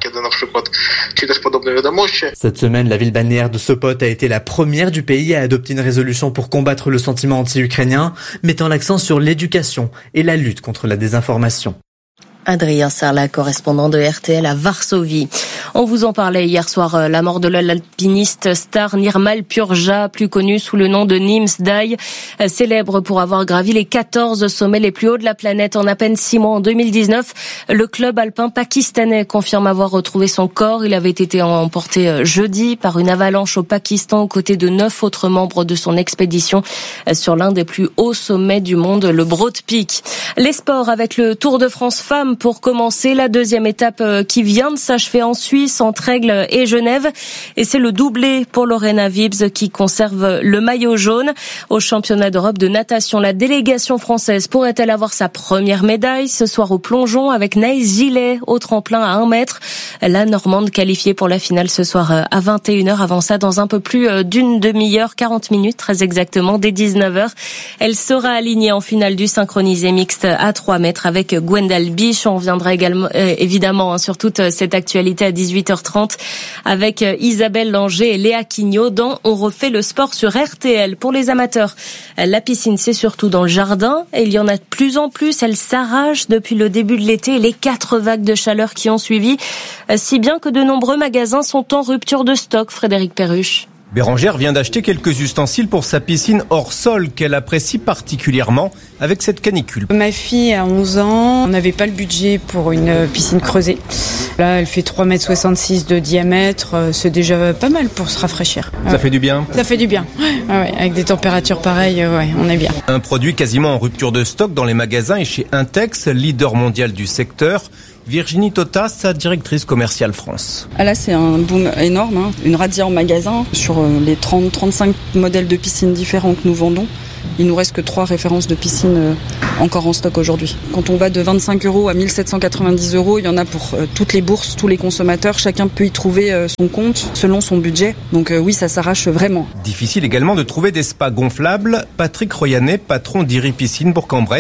Cette semaine, la ville balnéaire de Sopot a été la première du pays à adopter une résolution pour combattre le sentiment anti-ukrainien, mettant l'accent sur l'éducation et la lutte contre la désinformation. Adrien Sarlat, correspondant de RTL à Varsovie. On vous en parlait hier soir, la mort de l'alpiniste star Nirmal Purja, plus connu sous le nom de Nims Dai, célèbre pour avoir gravi les 14 sommets les plus hauts de la planète en à peine 6 mois en 2019. Le club alpin pakistanais confirme avoir retrouvé son corps. Il avait été emporté jeudi par une avalanche au Pakistan aux côtés de 9 autres membres de son expédition sur l'un des plus hauts sommets du monde, le Broad Peak. Les sports avec le Tour de France Femmes pour commencer, la 2e étape qui vient de s'achever en Suisse, entre Aigle et Genève. Et c'est le doublé pour Lorena Wiebes qui conserve le maillot jaune. Au championnat d'Europe de natation, la délégation française pourrait-elle avoir sa première médaille ce soir au plongeon avec Naïs Gillet au tremplin à 1 mètre. La Normande qualifiée pour la finale ce soir à 21h. Avant ça, dans un peu plus d'une demi-heure, 40 minutes très exactement, dès 19h. Elle sera alignée en finale du synchronisé mixte à 3 mètres avec Gwendal Biche. On reviendra également, évidemment, sur toute cette actualité à 18h30 avec Isabelle Langer et Léa Quignot dans On refait le sport sur RTL. Pour les amateurs, la piscine, c'est surtout dans le jardin et il y en a de plus en plus. Elle s'arrache depuis le début de l'été et les 4 vagues de chaleur qui ont suivi, si bien que de nombreux magasins sont en rupture de stock. Frédéric Perruche. Bérangère vient d'acheter quelques ustensiles pour sa piscine hors sol qu'elle apprécie particulièrement avec cette canicule. Ma fille a 11 ans, on n'avait pas le budget pour une piscine creusée. Là, elle fait 3,66 m de diamètre, c'est déjà pas mal pour se rafraîchir. Ça fait du bien ? Ça fait du bien, ouais, avec des températures pareilles, on est bien. Un produit quasiment en rupture de stock dans les magasins et chez Intex, leader mondial du secteur. Virginie Tota, sa directrice commerciale France. Ah là, c'est un boom énorme, une razzia en magasin sur les 30-35 modèles de piscines différents que nous vendons. Il nous reste que 3 références de piscines encore en stock aujourd'hui. Quand on va de 25 € à 1790 €, il y en a pour toutes les bourses, tous les consommateurs. Chacun peut y trouver son compte selon son budget. Donc oui, ça s'arrache vraiment. Difficile également de trouver des spas gonflables. Patrick Royanet, patron d'Iri Piscine Bourg-en-Bresse,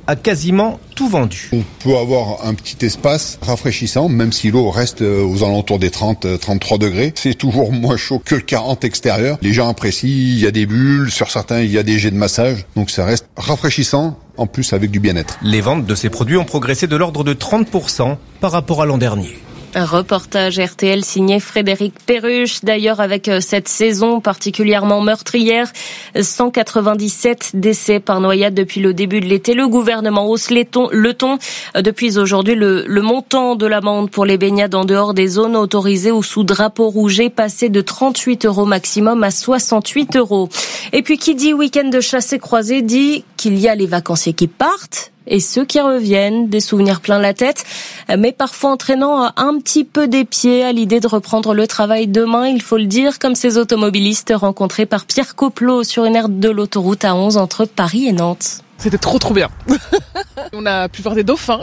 a quasiment tout vendu. On peut avoir un petit espace rafraîchissant, même si l'eau reste aux alentours des 30-33 degrés. C'est toujours moins chaud que le 40 extérieur. Les gens apprécient, il y a des bulles, sur certains il y a des jets de massage, donc ça reste rafraîchissant, en plus avec du bien-être. Les ventes de ces produits ont progressé de l'ordre de 30% par rapport à l'an dernier. Un reportage RTL signé Frédéric Perruche. D'ailleurs, avec cette saison particulièrement meurtrière, 197 décès par noyade depuis le début de l'été. Le gouvernement hausse le ton. Depuis aujourd'hui, le montant de l'amende pour les baignades en dehors des zones autorisées ou sous drapeau rouge est passé de 38 € maximum à 68 €. Et puis, qui dit week-end de chasse et croisée dit qu'il y a les vacanciers qui partent et ceux qui reviennent, des souvenirs plein la tête, mais parfois entraînant un petit peu des pieds à l'idée de reprendre le travail demain, il faut le dire, comme ces automobilistes rencontrés par Pierre Coplot sur une aire de l'autoroute A11 entre Paris et Nantes. C'était trop bien. On a pu voir des dauphins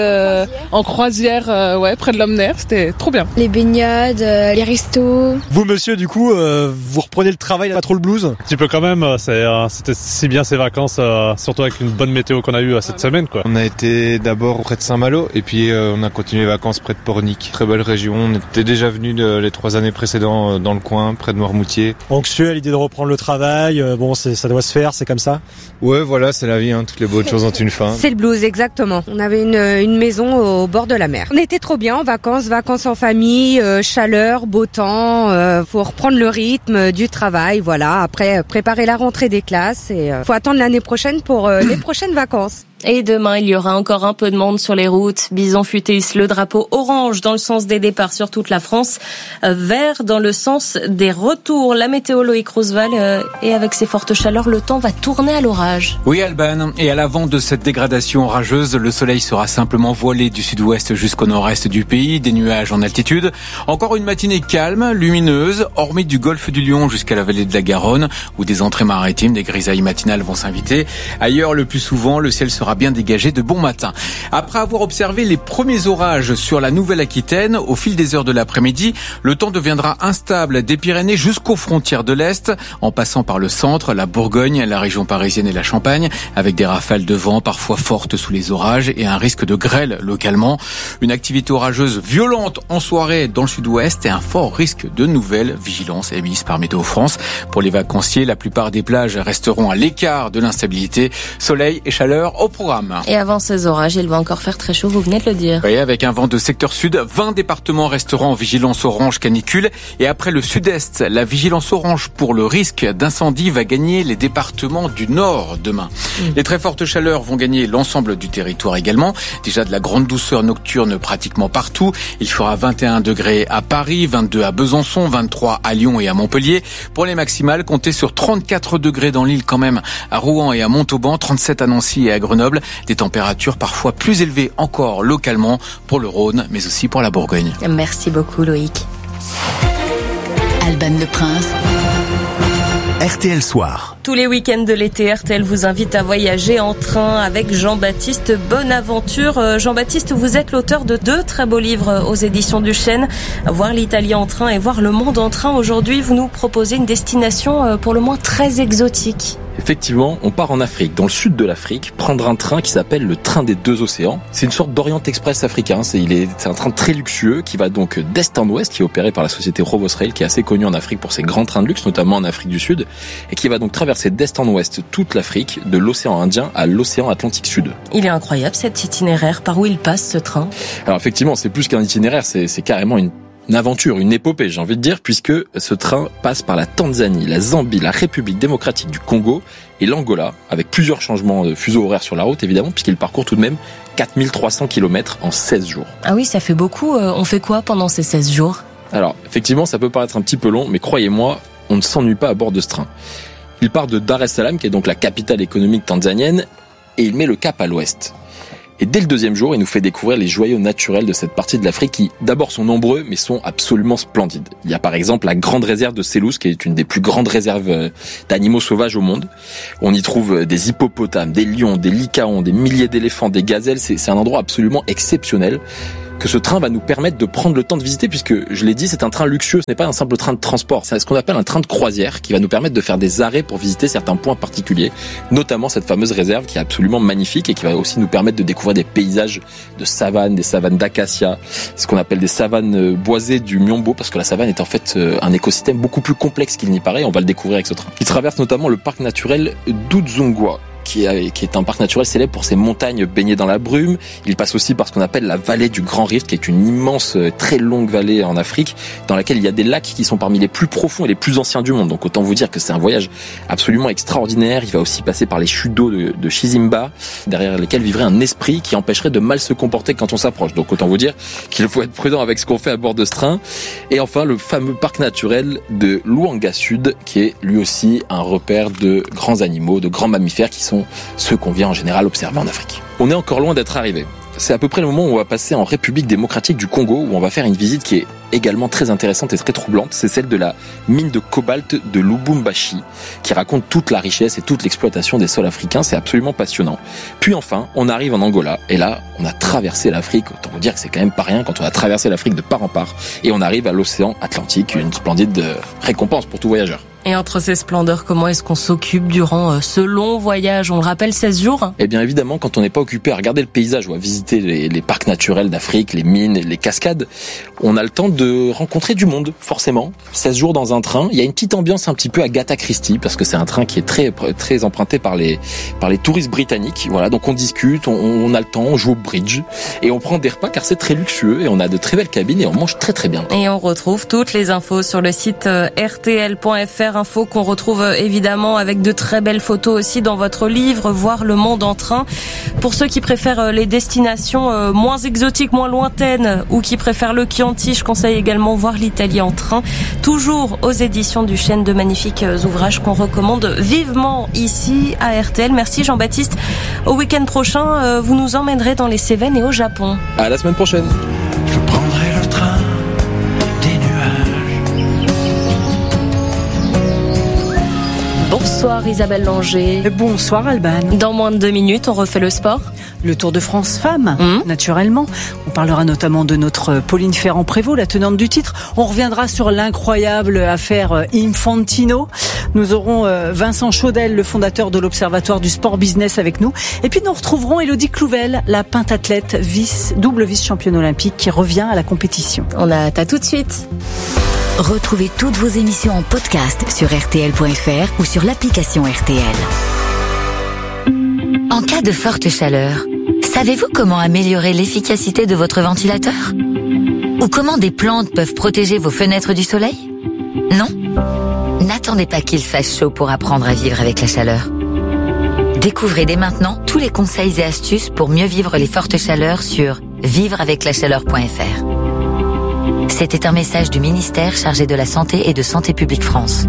en croisière, près de l'Omner. C'était trop bien. Les baignades, les restos. Vous, monsieur, du coup, vous reprenez le travail, pas trop le blues? Un petit peu quand même. C'était si bien ces vacances, surtout avec une bonne météo qu'on a eue cette semaine, quoi. On a été d'abord près de Saint-Malo et puis on a continué les vacances près de Pornic. Très belle région. On était déjà venus les 3 années précédentes dans le coin, près de Noirmoutier. Anxieux à l'idée de reprendre le travail. Ça doit se faire, c'est comme ça. Ouais, voilà, c'est la vie, hein. Toutes les bonnes choses ont une fin. C'est le blues, exactement. On avait une maison au bord de la mer. On était trop bien en vacances en famille, chaleur, beau temps. Faut reprendre le rythme du travail, voilà. Après, préparer la rentrée des classes et faut attendre l'année prochaine pour les prochaines vacances. Et demain, il y aura encore un peu de monde sur les routes. Bison Futé hisse le drapeau orange dans le sens des départs sur toute la France, vert dans le sens des retours. La météo, Loïc Roosevelt, et avec ces fortes chaleurs, le temps va tourner à l'orage. Oui, Alban, et à l'avant de cette dégradation orageuse, le soleil sera simplement voilé du sud-ouest jusqu'au nord-est du pays, des nuages en altitude. Encore une matinée calme, lumineuse, hormis du golfe du Lion jusqu'à la vallée de la Garonne, où des entrées maritimes, des grisailles matinales vont s'inviter. Ailleurs, le plus souvent, le ciel sera bien dégagé de bon matin. Après avoir observé les premiers orages sur la Nouvelle-Aquitaine, au fil des heures de l'après-midi, le temps deviendra instable des Pyrénées jusqu'aux frontières de l'Est, en passant par le centre, la Bourgogne, la région parisienne et la Champagne, avec des rafales de vent parfois fortes sous les orages et un risque de grêle localement. Une activité orageuse violente en soirée dans le sud-ouest et un fort risque de nouvelles vigilances émises par Météo France. Pour les vacanciers, la plupart des plages resteront à l'écart de l'instabilité. Soleil et chaleur au programme. Et avant ces orages, il va encore faire très chaud, vous venez de le dire. Oui, avec un vent de secteur sud, 20 départements resteront en vigilance orange canicule. Et après le sud-est, la vigilance orange pour le risque d'incendie va gagner les départements du nord demain. Les très fortes chaleurs vont gagner l'ensemble du territoire également. Déjà de la grande douceur nocturne pratiquement partout. Il fera 21 degrés à Paris, 22 à Besançon, 23 à Lyon et à Montpellier. Pour les maximales, comptez sur 34 degrés dans l'île quand même, à Rouen et à Montauban, 37 à Nancy et à Grenoble. Des températures parfois plus élevées encore localement pour le Rhône, mais aussi pour la Bourgogne. Merci beaucoup Loïc. Alban Le Prince. RTL Soir. Tous les week-ends de l'été, RTL vous invite à voyager en train avec Jean-Baptiste Bonaventure. Jean-Baptiste, vous êtes l'auteur de 2 très beaux livres aux éditions du Chêne. Voir l'Italie en train et voir le monde en train. Aujourd'hui, vous nous proposez une destination pour le moins très exotique. Effectivement, on part en Afrique, dans le sud de l'Afrique, prendre un train qui s'appelle le train des 2 océans. C'est une sorte d'Orient Express africain. C'est un train très luxueux qui va donc d'est en ouest, qui est opéré par la société Rovos-Rail, qui est assez connue en Afrique pour ses grands trains de luxe, notamment en Afrique du Sud, et qui va donc traverser d'est en ouest toute l'Afrique, de l'océan Indien à l'océan Atlantique Sud. Il est incroyable cet itinéraire. Par où il passe ce train? Alors effectivement, c'est plus qu'un itinéraire, c'est carrément une aventure, une épopée, j'ai envie de dire, puisque ce train passe par la Tanzanie, la Zambie, la République démocratique du Congo et l'Angola, avec plusieurs changements de fuseau horaire sur la route, évidemment, puisqu'il parcourt tout de même 4300 km en 16 jours. Ah oui, ça fait beaucoup. On fait quoi pendant ces 16 jours? Alors, effectivement, ça peut paraître un petit peu long, mais croyez-moi, on ne s'ennuie pas à bord de ce train. Il part de Dar es Salaam, qui est donc la capitale économique tanzanienne, et il met le cap à l'ouest. Et dès le 2e jour, il nous fait découvrir les joyaux naturels de cette partie de l'Afrique qui, d'abord, sont nombreux, mais sont absolument splendides. Il y a par exemple la grande réserve de Selous, qui est une des plus grandes réserves d'animaux sauvages au monde. On y trouve des hippopotames, des lions, des lycaons, des milliers d'éléphants, des gazelles. C'est un endroit absolument exceptionnel. que ce train va nous permettre de prendre le temps de visiter, puisque, je l'ai dit, c'est un train luxueux, ce n'est pas un simple train de transport, c'est ce qu'on appelle un train de croisière qui va nous permettre de faire des arrêts pour visiter certains points particuliers, notamment cette fameuse réserve qui est absolument magnifique et qui va aussi nous permettre de découvrir des paysages de savane, des savanes d'acacia, ce qu'on appelle des savanes boisées du Miombo, parce que la savane est en fait un écosystème beaucoup plus complexe qu'il n'y paraît, on va le découvrir avec ce train. Il traverse notamment le parc naturel d'Udzungwa, qui est un parc naturel célèbre pour ses montagnes baignées dans la brume. Il passe aussi par ce qu'on appelle la vallée du Grand Rift, qui est une immense, très longue vallée en Afrique, dans laquelle il y a des lacs qui sont parmi les plus profonds et les plus anciens du monde. Donc autant vous dire que c'est un voyage absolument extraordinaire. Il va aussi passer par les chutes d'eau de Chizimba, derrière lesquelles vivrait un esprit qui empêcherait de mal se comporter quand on s'approche. Donc autant vous dire qu'il faut être prudent avec ce qu'on fait à bord de ce train. Et enfin, le fameux parc naturel de Luanga Sud, qui est lui aussi un repère de grands animaux, de grands mammifères qui sont ceux qu'on vient en général observer en Afrique. On est encore loin d'être arrivé. C'est à peu près le moment où on va passer en République démocratique du Congo, où on va faire une visite qui est également très intéressante et très troublante. C'est celle de la mine de cobalt de Lubumbashi, qui raconte toute la richesse et toute l'exploitation des sols africains. C'est absolument passionnant. Puis enfin, on arrive en Angola, et là, on a traversé l'Afrique. Autant vous dire que c'est quand même pas rien quand on a traversé l'Afrique de part en part, et on arrive à l'océan Atlantique, une splendide récompense pour tout voyageur. Et entre ces splendeurs, comment est-ce qu'on s'occupe durant ce long voyage? On le rappelle, 16 jours. Eh bien évidemment, quand on n'est pas occupé à regarder le paysage ou à visiter les parcs naturels d'Afrique, les mines, les cascades, on a le temps de rencontrer du monde, forcément. 16 jours dans un train, il y a une petite ambiance un petit peu Agatha Christie, parce que c'est un train qui est très très emprunté par les touristes britanniques. Voilà, donc on discute, on a le temps, on joue au bridge, et on prend des repas car c'est très luxueux, et on a de très belles cabines, et on mange très très bien. Et on retrouve toutes les infos sur le site rtl.fr. Info qu'on retrouve évidemment avec de très belles photos aussi dans votre livre Voir le monde en train. Pour ceux qui préfèrent les destinations moins exotiques, moins lointaines, ou qui préfèrent le Chianti, je conseille également Voir l'Italie en train. Toujours aux éditions du Chêne, de magnifiques ouvrages qu'on recommande vivement ici à RTL. Merci Jean-Baptiste. Au week-end prochain, vous nous emmènerez dans les Cévennes et au Japon. À la semaine prochaine. Je prendrai le train des nuages. Bonsoir Isabelle Langer. Bonsoir Alban. Dans moins de 2 minutes, on refait le sport. Le Tour de France femmes, naturellement. On parlera notamment de notre Pauline Ferrand-Prévot, la tenante du titre. On reviendra sur l'incroyable affaire Infantino. Nous aurons Vincent Chaudel, le fondateur de l'Observatoire du Sport Business, avec nous. Et puis nous retrouverons Élodie Clouvel, la pentathlète double vice-championne olympique qui revient à la compétition. On a hâte, à tout de suite. Retrouvez toutes vos émissions en podcast sur rtl.fr ou sur l'application RTL. En cas de forte chaleur, savez-vous comment améliorer l'efficacité de votre ventilateur? Ou comment des plantes peuvent protéger vos fenêtres du soleil? Non? N'attendez pas qu'il fasse chaud pour apprendre à vivre avec la chaleur. Découvrez dès maintenant tous les conseils et astuces pour mieux vivre les fortes chaleurs sur vivreaveclachaleur.fr. C'était un message du ministère chargé de la Santé et de Santé publique France.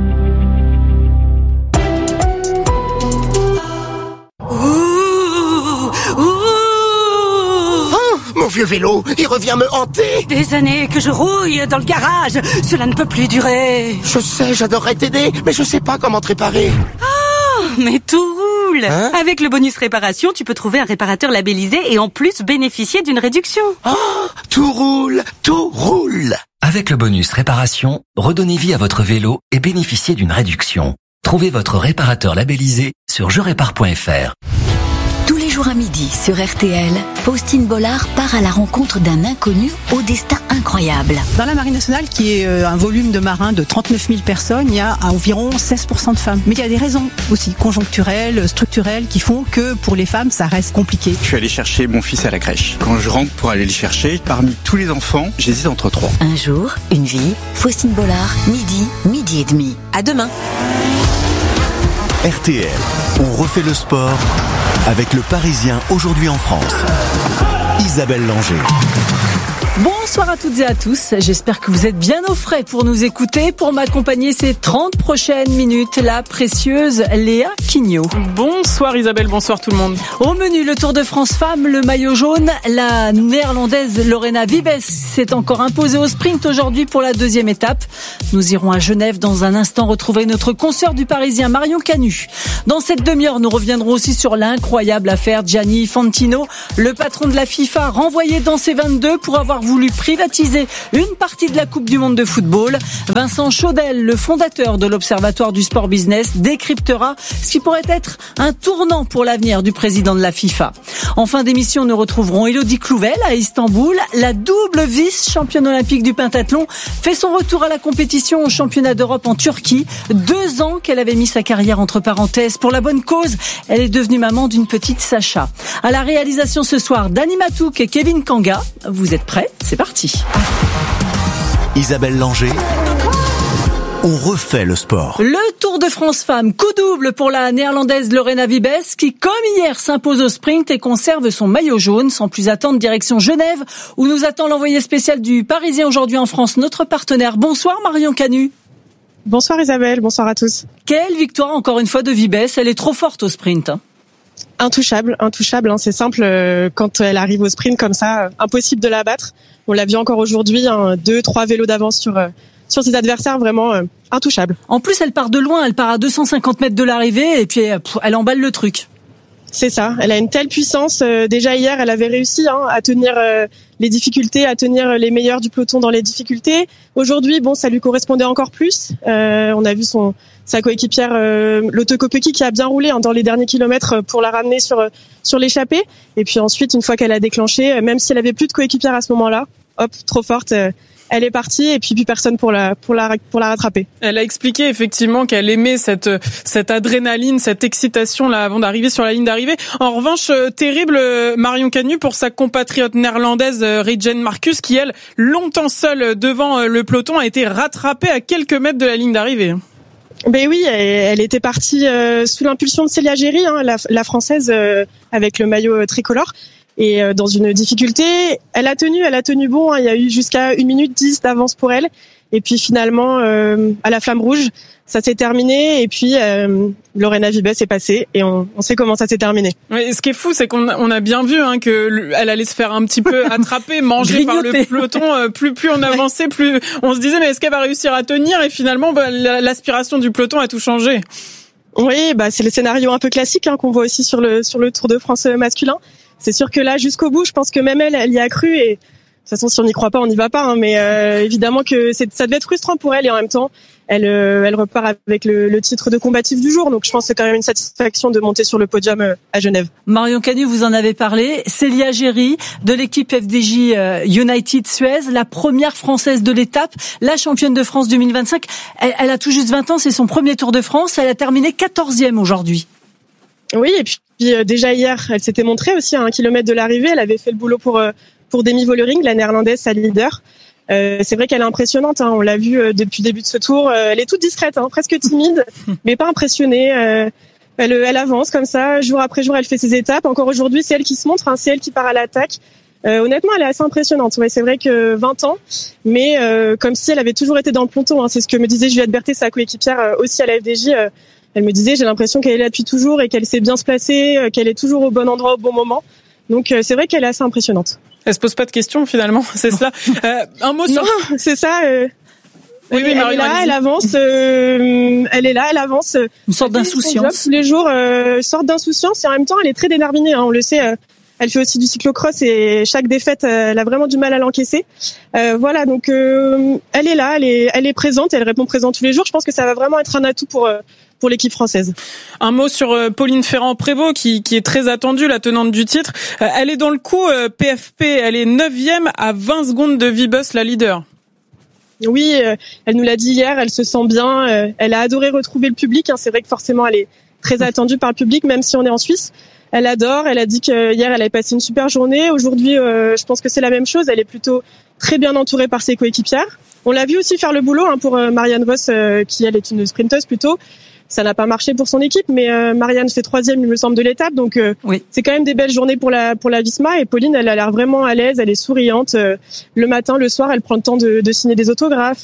Mon vieux vélo, il revient me hanter. Des années que je rouille dans le garage. Cela ne peut plus durer. Je sais, j'adorerais t'aider, mais je sais pas comment te réparer. Oh, mais tout roule. Avec le bonus réparation, tu peux trouver un réparateur labellisé et en plus bénéficier d'une réduction. Oh, tout roule, tout roule. Avec le bonus réparation, redonnez vie à votre vélo et bénéficiez d'une réduction. Trouvez votre réparateur labellisé sur jerépare.fr. Tous les jours à midi sur RTL, Faustine Bollard part à la rencontre d'un inconnu au destin incroyable. Dans la Marine nationale, qui est un volume de marins de 39 000 personnes, il y a environ 16% de femmes. Mais il y a des raisons aussi conjoncturelles, structurelles, qui font que pour les femmes, ça reste compliqué. Je suis allé chercher mon fils à la crèche. Quand je rentre pour aller le chercher, parmi tous les enfants, j'hésite entre 3. Un jour, une vie, Faustine Bollard, midi et demi. À demain. RTL, on refait le sport avec le Parisien aujourd'hui en France. Isabelle Langer. Bonsoir à toutes et à tous, j'espère que vous êtes bien au frais pour nous écouter. Pour m'accompagner ces 30 prochaines minutes, la précieuse Léa Quignot. Bonsoir Isabelle, bonsoir tout le monde. Au menu, le Tour de France femmes, le maillot jaune, la néerlandaise Lorena Wiebes s'est encore imposée au sprint aujourd'hui pour la 2e étape. Nous irons à Genève dans un instant retrouver notre consoeur du Parisien Marion Canu. Dans cette demi-heure, nous reviendrons aussi sur l'incroyable affaire Gianni Infantino, le patron de la FIFA renvoyé dans ses 22 pour avoir avoir voulu privatiser une partie de la Coupe du Monde de football. Vincent Chaudel, le fondateur de l'Observatoire du Sport Business, décryptera ce qui pourrait être un tournant pour l'avenir du président de la FIFA. En fin d'émission, nous retrouverons Élodie Clouvel à Istanbul. La double vice-championne olympique du pentathlon fait son retour à la compétition au championnat d'Europe en Turquie. 2 ans qu'elle avait mis sa carrière entre parenthèses pour la bonne cause. Elle est devenue maman d'une petite Sacha. À la réalisation ce soir, Dani Matouk et Kevin Kanga. Vous êtes prêts ? C'est parti. Isabelle Langer. On refait le sport. Le Tour de France Femmes, coup double pour la néerlandaise Lorena Wiebes qui, comme hier, s'impose au sprint et conserve son maillot jaune. Sans plus attendre, direction Genève, où nous attend l'envoyé spécial du Parisien aujourd'hui en France, notre partenaire. Bonsoir Marion Canu. Bonsoir Isabelle, bonsoir à tous. Quelle victoire encore une fois de Wiebes, elle est trop forte au sprint. Intouchable, c'est simple, quand elle arrive au sprint comme ça, impossible de la battre. On l'a vu encore aujourd'hui, 2-3 vélos d'avance sur ses adversaires, vraiment intouchable. En plus, elle part de loin, elle part à 250 mètres de l'arrivée et puis elle emballe le truc. C'est ça, elle a une telle puissance. Déjà hier, elle avait réussi à tenir les difficultés, à tenir les meilleurs du peloton dans les difficultés. Aujourd'hui, ça lui correspondait encore plus. On a vu sa coéquipière Lotte Kopecky qui a bien roulé dans les derniers kilomètres pour la ramener sur l'échappée. Et puis ensuite, une fois qu'elle a déclenché, même si elle avait plus de coéquipière à ce moment-là, hop, trop forte. Elle est partie et puis plus personne pour la rattraper. Elle a expliqué effectivement qu'elle aimait cette adrénaline, cette excitation là avant d'arriver sur la ligne d'arrivée. En revanche, terrible Marion Canu pour sa compatriote néerlandaise Reijane Marcus qui elle, longtemps seule devant le peloton, a été rattrapée à quelques mètres de la ligne d'arrivée. Ben oui, elle était partie sous l'impulsion de Célia Géry, la française avec le maillot tricolore. Et dans une difficulté, elle a tenu bon. Il y a eu jusqu'à 1 minute 10 d'avance pour elle. Et puis finalement, à la flamme rouge, ça s'est terminé. Et puis Lorena Wiebes est passée et on sait comment ça s'est terminé. Oui, ce qui est fou, c'est qu'on a bien vu que elle allait se faire un petit peu attraper, manger par le peloton. Plus on avançait, plus on se disait mais est-ce qu'elle va réussir à tenir ? Et finalement, l'aspiration du peloton a tout changé. Oui, c'est le scénario un peu classique qu'on voit aussi sur le Tour de France masculin. C'est sûr que là, jusqu'au bout, je pense que même elle y a cru et de toute façon, si on n'y croit pas, on n'y va pas. Mais évidemment que ça devait être frustrant pour elle et en même temps, elle repart avec le titre de combative du jour. Donc je pense que c'est quand même une satisfaction de monter sur le podium à Genève. Marion Canu, vous en avez parlé. Célia Géry de l'équipe FDJ United Suez, la première française de l'étape, la championne de France 2025. Elle a tout juste 20 ans, c'est son premier Tour de France. Elle a terminé 14e aujourd'hui. Oui, et puis déjà hier, elle s'était montrée aussi à 1 kilomètre de l'arrivée. Elle avait fait le boulot pour Demi Vollering, la néerlandaise, sa leader. C'est vrai qu'elle est impressionnante. On l'a vu depuis le début de ce tour. Elle est toute discrète, presque timide, mais pas impressionnée. Elle avance comme ça, jour après jour, elle fait ses étapes. Encore aujourd'hui, c'est elle qui se montre, c'est elle qui part à l'attaque. Honnêtement, elle est assez impressionnante. Ouais, c'est vrai que 20 ans, mais comme si elle avait toujours été dans le peloton. C'est ce que me disait Juliette Berthet, sa coéquipière aussi à la FDJ. Elle me disait, j'ai l'impression qu'elle est là depuis toujours et qu'elle sait bien se placer, qu'elle est toujours au bon endroit au bon moment. Donc c'est vrai qu'elle est assez impressionnante. Elle se pose pas de questions finalement, c'est ça. Un mot sur... Non, c'est ça. Oui, elle est là, elle avance. Elle est là, elle avance. Une sorte d'insouciance. Tous les jours, sorte d'insouciance et en même temps, elle est très déterminée. On le sait. Elle fait aussi du cyclocross et chaque défaite, elle a vraiment du mal à l'encaisser. Voilà, donc elle est là, elle est présente, elle répond présent tous les jours. Je pense que ça va vraiment être un atout pour l'équipe française. Un mot sur Pauline Ferrand-Prévot qui est très attendue, la tenante du titre. Elle est dans le coup PFP, elle est 9e à 20 secondes de Wiebes, la leader. Oui, elle nous l'a dit hier, elle se sent bien, elle a adoré retrouver le public. C'est vrai que forcément elle est très attendue par le public, même si on est en Suisse. Elle adore, elle a dit que hier elle avait passé une super journée. Aujourd'hui, je pense que c'est la même chose, elle est plutôt très bien entourée par ses coéquipières. On l'a vu aussi faire le boulot pour Marianne Vos, qui elle est une sprinteuse plutôt. Ça n'a pas marché pour son équipe, mais Marianne fait 3e, il me semble, de l'étape. Donc oui. C'est quand même des belles journées pour la Visma. Et Pauline, elle a l'air vraiment à l'aise, elle est souriante. Le matin, le soir, elle prend le temps de signer des autographes,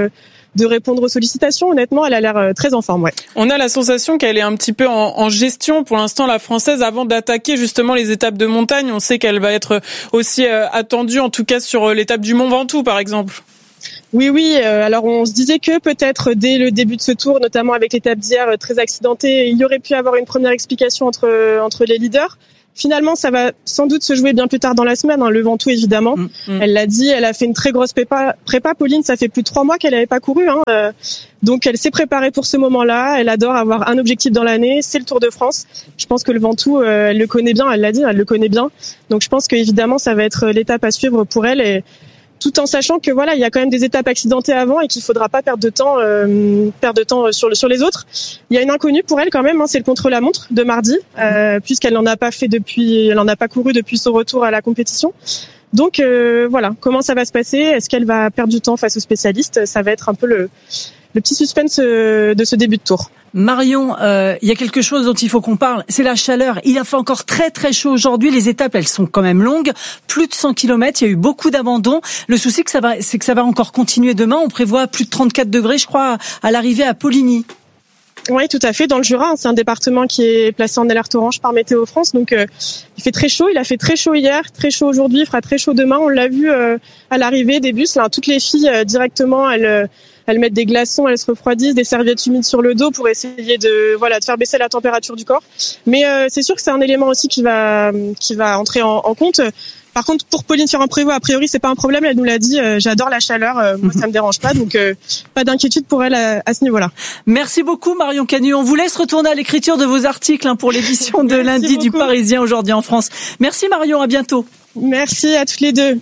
de répondre aux sollicitations. Honnêtement, elle a l'air très en forme. Ouais. On a la sensation qu'elle est un petit peu en gestion pour l'instant, la Française, avant d'attaquer justement les étapes de montagne. On sait qu'elle va être aussi attendue, en tout cas sur l'étape du Mont Ventoux, par exemple. Oui. Alors on se disait que peut-être dès le début de ce tour, notamment avec l'étape d'hier très accidentée, il y aurait pu avoir une première explication entre les leaders. Finalement, ça va sans doute se jouer bien plus tard dans la semaine, le Ventoux évidemment. Elle l'a dit, elle a fait une très grosse prépa. Pauline, ça fait plus de 3 mois qu'elle n'avait pas couru. Donc elle s'est préparée pour ce moment-là. Elle adore avoir un objectif dans l'année, c'est le Tour de France. Je pense que le Ventoux, elle le connaît bien, elle l'a dit, elle le connaît bien. Donc je pense qu'évidemment, ça va être l'étape à suivre pour elle. Et tout en sachant que il y a quand même des étapes accidentées avant et qu'il faudra pas perdre de temps sur les autres. Il y a une inconnue pour elle quand même, c'est le contre-la-montre de mardi, puisqu'elle n'en a pas couru depuis son retour à la compétition. Donc comment ça va se passer? Est-ce qu'elle va perdre du temps face aux spécialistes? Ça va être un peu le petit suspense de ce début de Tour. Marion, il y a quelque chose dont il faut qu'on parle, c'est la chaleur. Il a fait encore très très chaud aujourd'hui, les étapes elles sont quand même longues, plus de 100 km, il y a eu beaucoup d'abandons. Le souci c'est que ça va encore continuer demain, on prévoit plus de 34 degrés je crois à l'arrivée à Poligny. Oui, tout à fait, dans le Jura, c'est un département qui est placé en alerte orange par Météo France, donc il fait très chaud, il a fait très chaud hier, très chaud aujourd'hui, il fera très chaud demain, on l'a vu à l'arrivée des bus, toutes les filles directement elles mettent des glaçons, elles se refroidissent, des serviettes humides sur le dos pour essayer de faire baisser la température du corps. Mais c'est sûr que c'est un élément aussi qui va entrer en compte. Par contre, pour Pauline Ferrand-Prévot, a priori, c'est pas un problème. Elle nous l'a dit. J'adore la chaleur. Moi, ça me dérange pas. Donc, pas d'inquiétude pour elle à ce niveau-là. Merci beaucoup, Marion Canu. On vous laisse retourner à l'écriture de vos articles pour l'édition de lundi du Parisien aujourd'hui en France. Merci, Marion. À bientôt. Merci à toutes les deux.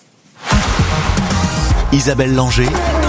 Isabelle Langer.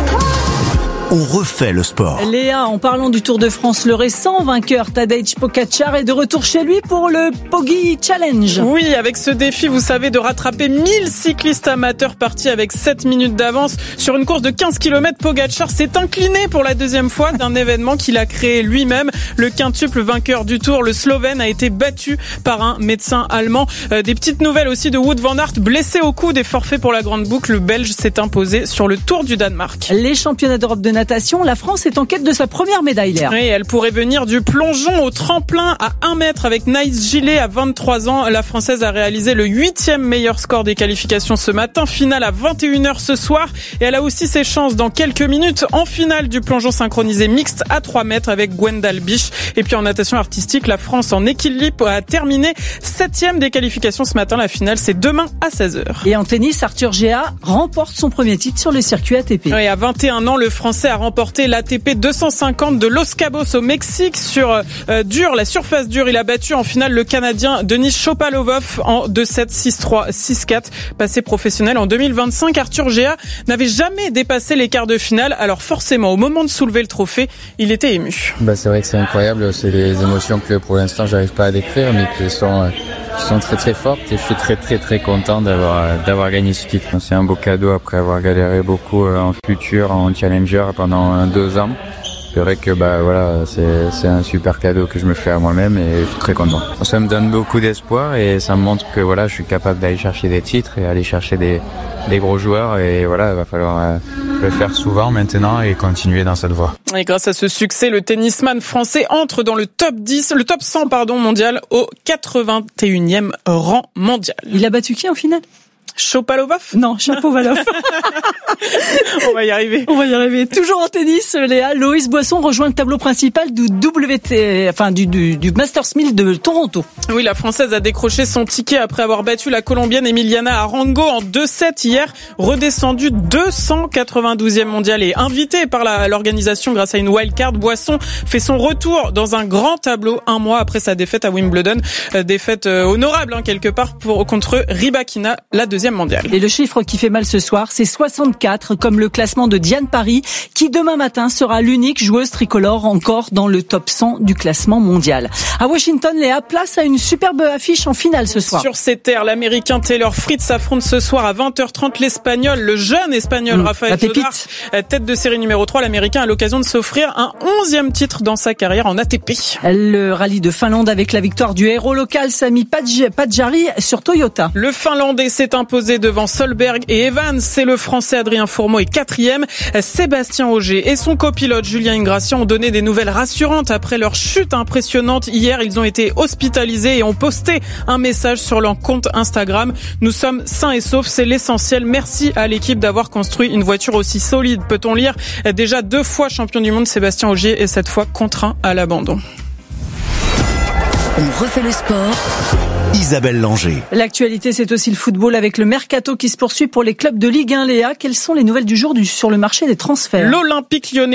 On refait le sport. Léa, en parlant du Tour de France, le récent vainqueur Tadej Pogačar est de retour chez lui pour le Poggi Challenge. Oui, avec ce défi, vous savez, de rattraper 1000 cyclistes amateurs partis avec 7 minutes d'avance. Sur une course de 15 km, Pogačar s'est incliné pour la deuxième fois d'un événement qu'il a créé lui-même. Le quintuple vainqueur du Tour, le Slovène, a été battu par un médecin allemand. Des petites nouvelles aussi de Wout van Aert, blessé au coude et forfait pour la grande boucle. Le Belge s'est imposé sur le Tour du Danemark. Les championnats d'Europe de natation, la France est en quête de sa première médaille, Léa. Oui, elle pourrait venir du plongeon au tremplin à 1 mètre avec Naïs Gillet à 23 ans. La Française a réalisé le 8e meilleur score des qualifications ce matin. Finale à 21h ce soir. Et elle a aussi ses chances dans quelques minutes en finale du plongeon synchronisé mixte à 3 mètres avec Gwendal Biche. Et puis en natation artistique, la France en équilibre a terminé 7e des qualifications ce matin. La finale, c'est demain à 16h. Et en tennis, Arthur Géa remporte son premier titre sur le circuit ATP. Oui, à 21 ans, le Français a remporté l'ATP 250 de Los Cabos au Mexique sur la surface dure. Il a battu en finale le Canadien Denis Shapovalov en 2-7, 6-3, 6-4. Passé professionnel en 2025, Arthur Géa n'avait jamais dépassé les quarts de finale. Alors forcément, au moment de soulever le trophée, il était ému. C'est vrai que c'est incroyable. C'est des émotions que pour l'instant, j'arrive pas à décrire, mais qui sont très très fortes. Et je suis très très très content d'avoir gagné ce titre. C'est un beau cadeau après avoir galéré beaucoup en futur, en challenger pendant 2 ans. C'est vrai que c'est un super cadeau que je me fais à moi-même et je suis très content. Ça me donne beaucoup d'espoir et ça me montre que je suis capable d'aller chercher des titres et aller chercher des gros joueurs et il va falloir le faire souvent maintenant et continuer dans cette voie. Et grâce à ce succès, le tennisman français entre dans le top 100 mondial au 81e rang mondial. Il a battu qui en finale? Shapovalov? Non, Shapovalov. On va y arriver. Toujours en tennis, Léa, Loïs Boisson rejoint le tableau principal du du Masters 1000 de Toronto. Oui, la Française a décroché son ticket après avoir battu la Colombienne Emiliana Arango en 2-7 hier, redescendue 292e mondiale et invitée par l'organisation grâce à une wildcard. Boisson fait son retour dans un grand tableau 1 mois après sa défaite à Wimbledon. Défaite honorable quelque part contre Rybakina, la deuxième mondiale. Et le chiffre qui fait mal ce soir, c'est 64, comme le classement de Diane Paris, qui demain matin sera l'unique joueuse tricolore encore dans le top 100 du classement mondial. À Washington, Léa, place à une superbe affiche en finale ce soir. Sur ces terres, l'Américain Taylor Fritz affronte ce soir à 20h30 l'Espagnol, le jeune Espagnol Rafael Jodar, tête de série numéro 3. L'Américain a l'occasion de s'offrir un 11e titre dans sa carrière en ATP. Le rallye de Finlande avec la victoire du héros local Sami Padjari sur Toyota. Le Finlandais s'est imposé devant Solberg et Evans. C'est le Français Adrien Fourmeau est 4e. Sébastien Ogier et son copilote Julien Ingratian ont donné des nouvelles rassurantes après leur chute impressionnante. Hier, ils ont été hospitalisés et ont posté un message sur leur compte Instagram. Nous sommes sains et saufs, c'est l'essentiel. Merci à l'équipe d'avoir construit une voiture aussi solide. Peut-on lire déjà 2 fois champion du monde, Sébastien Ogier est cette fois contraint à l'abandon. On refait le sport. Isabelle Langer. L'actualité, c'est aussi le football avec le mercato qui se poursuit pour les clubs de Ligue 1. Léa, quelles sont les nouvelles du jour sur le marché des transferts? L'Olympique Lyonnais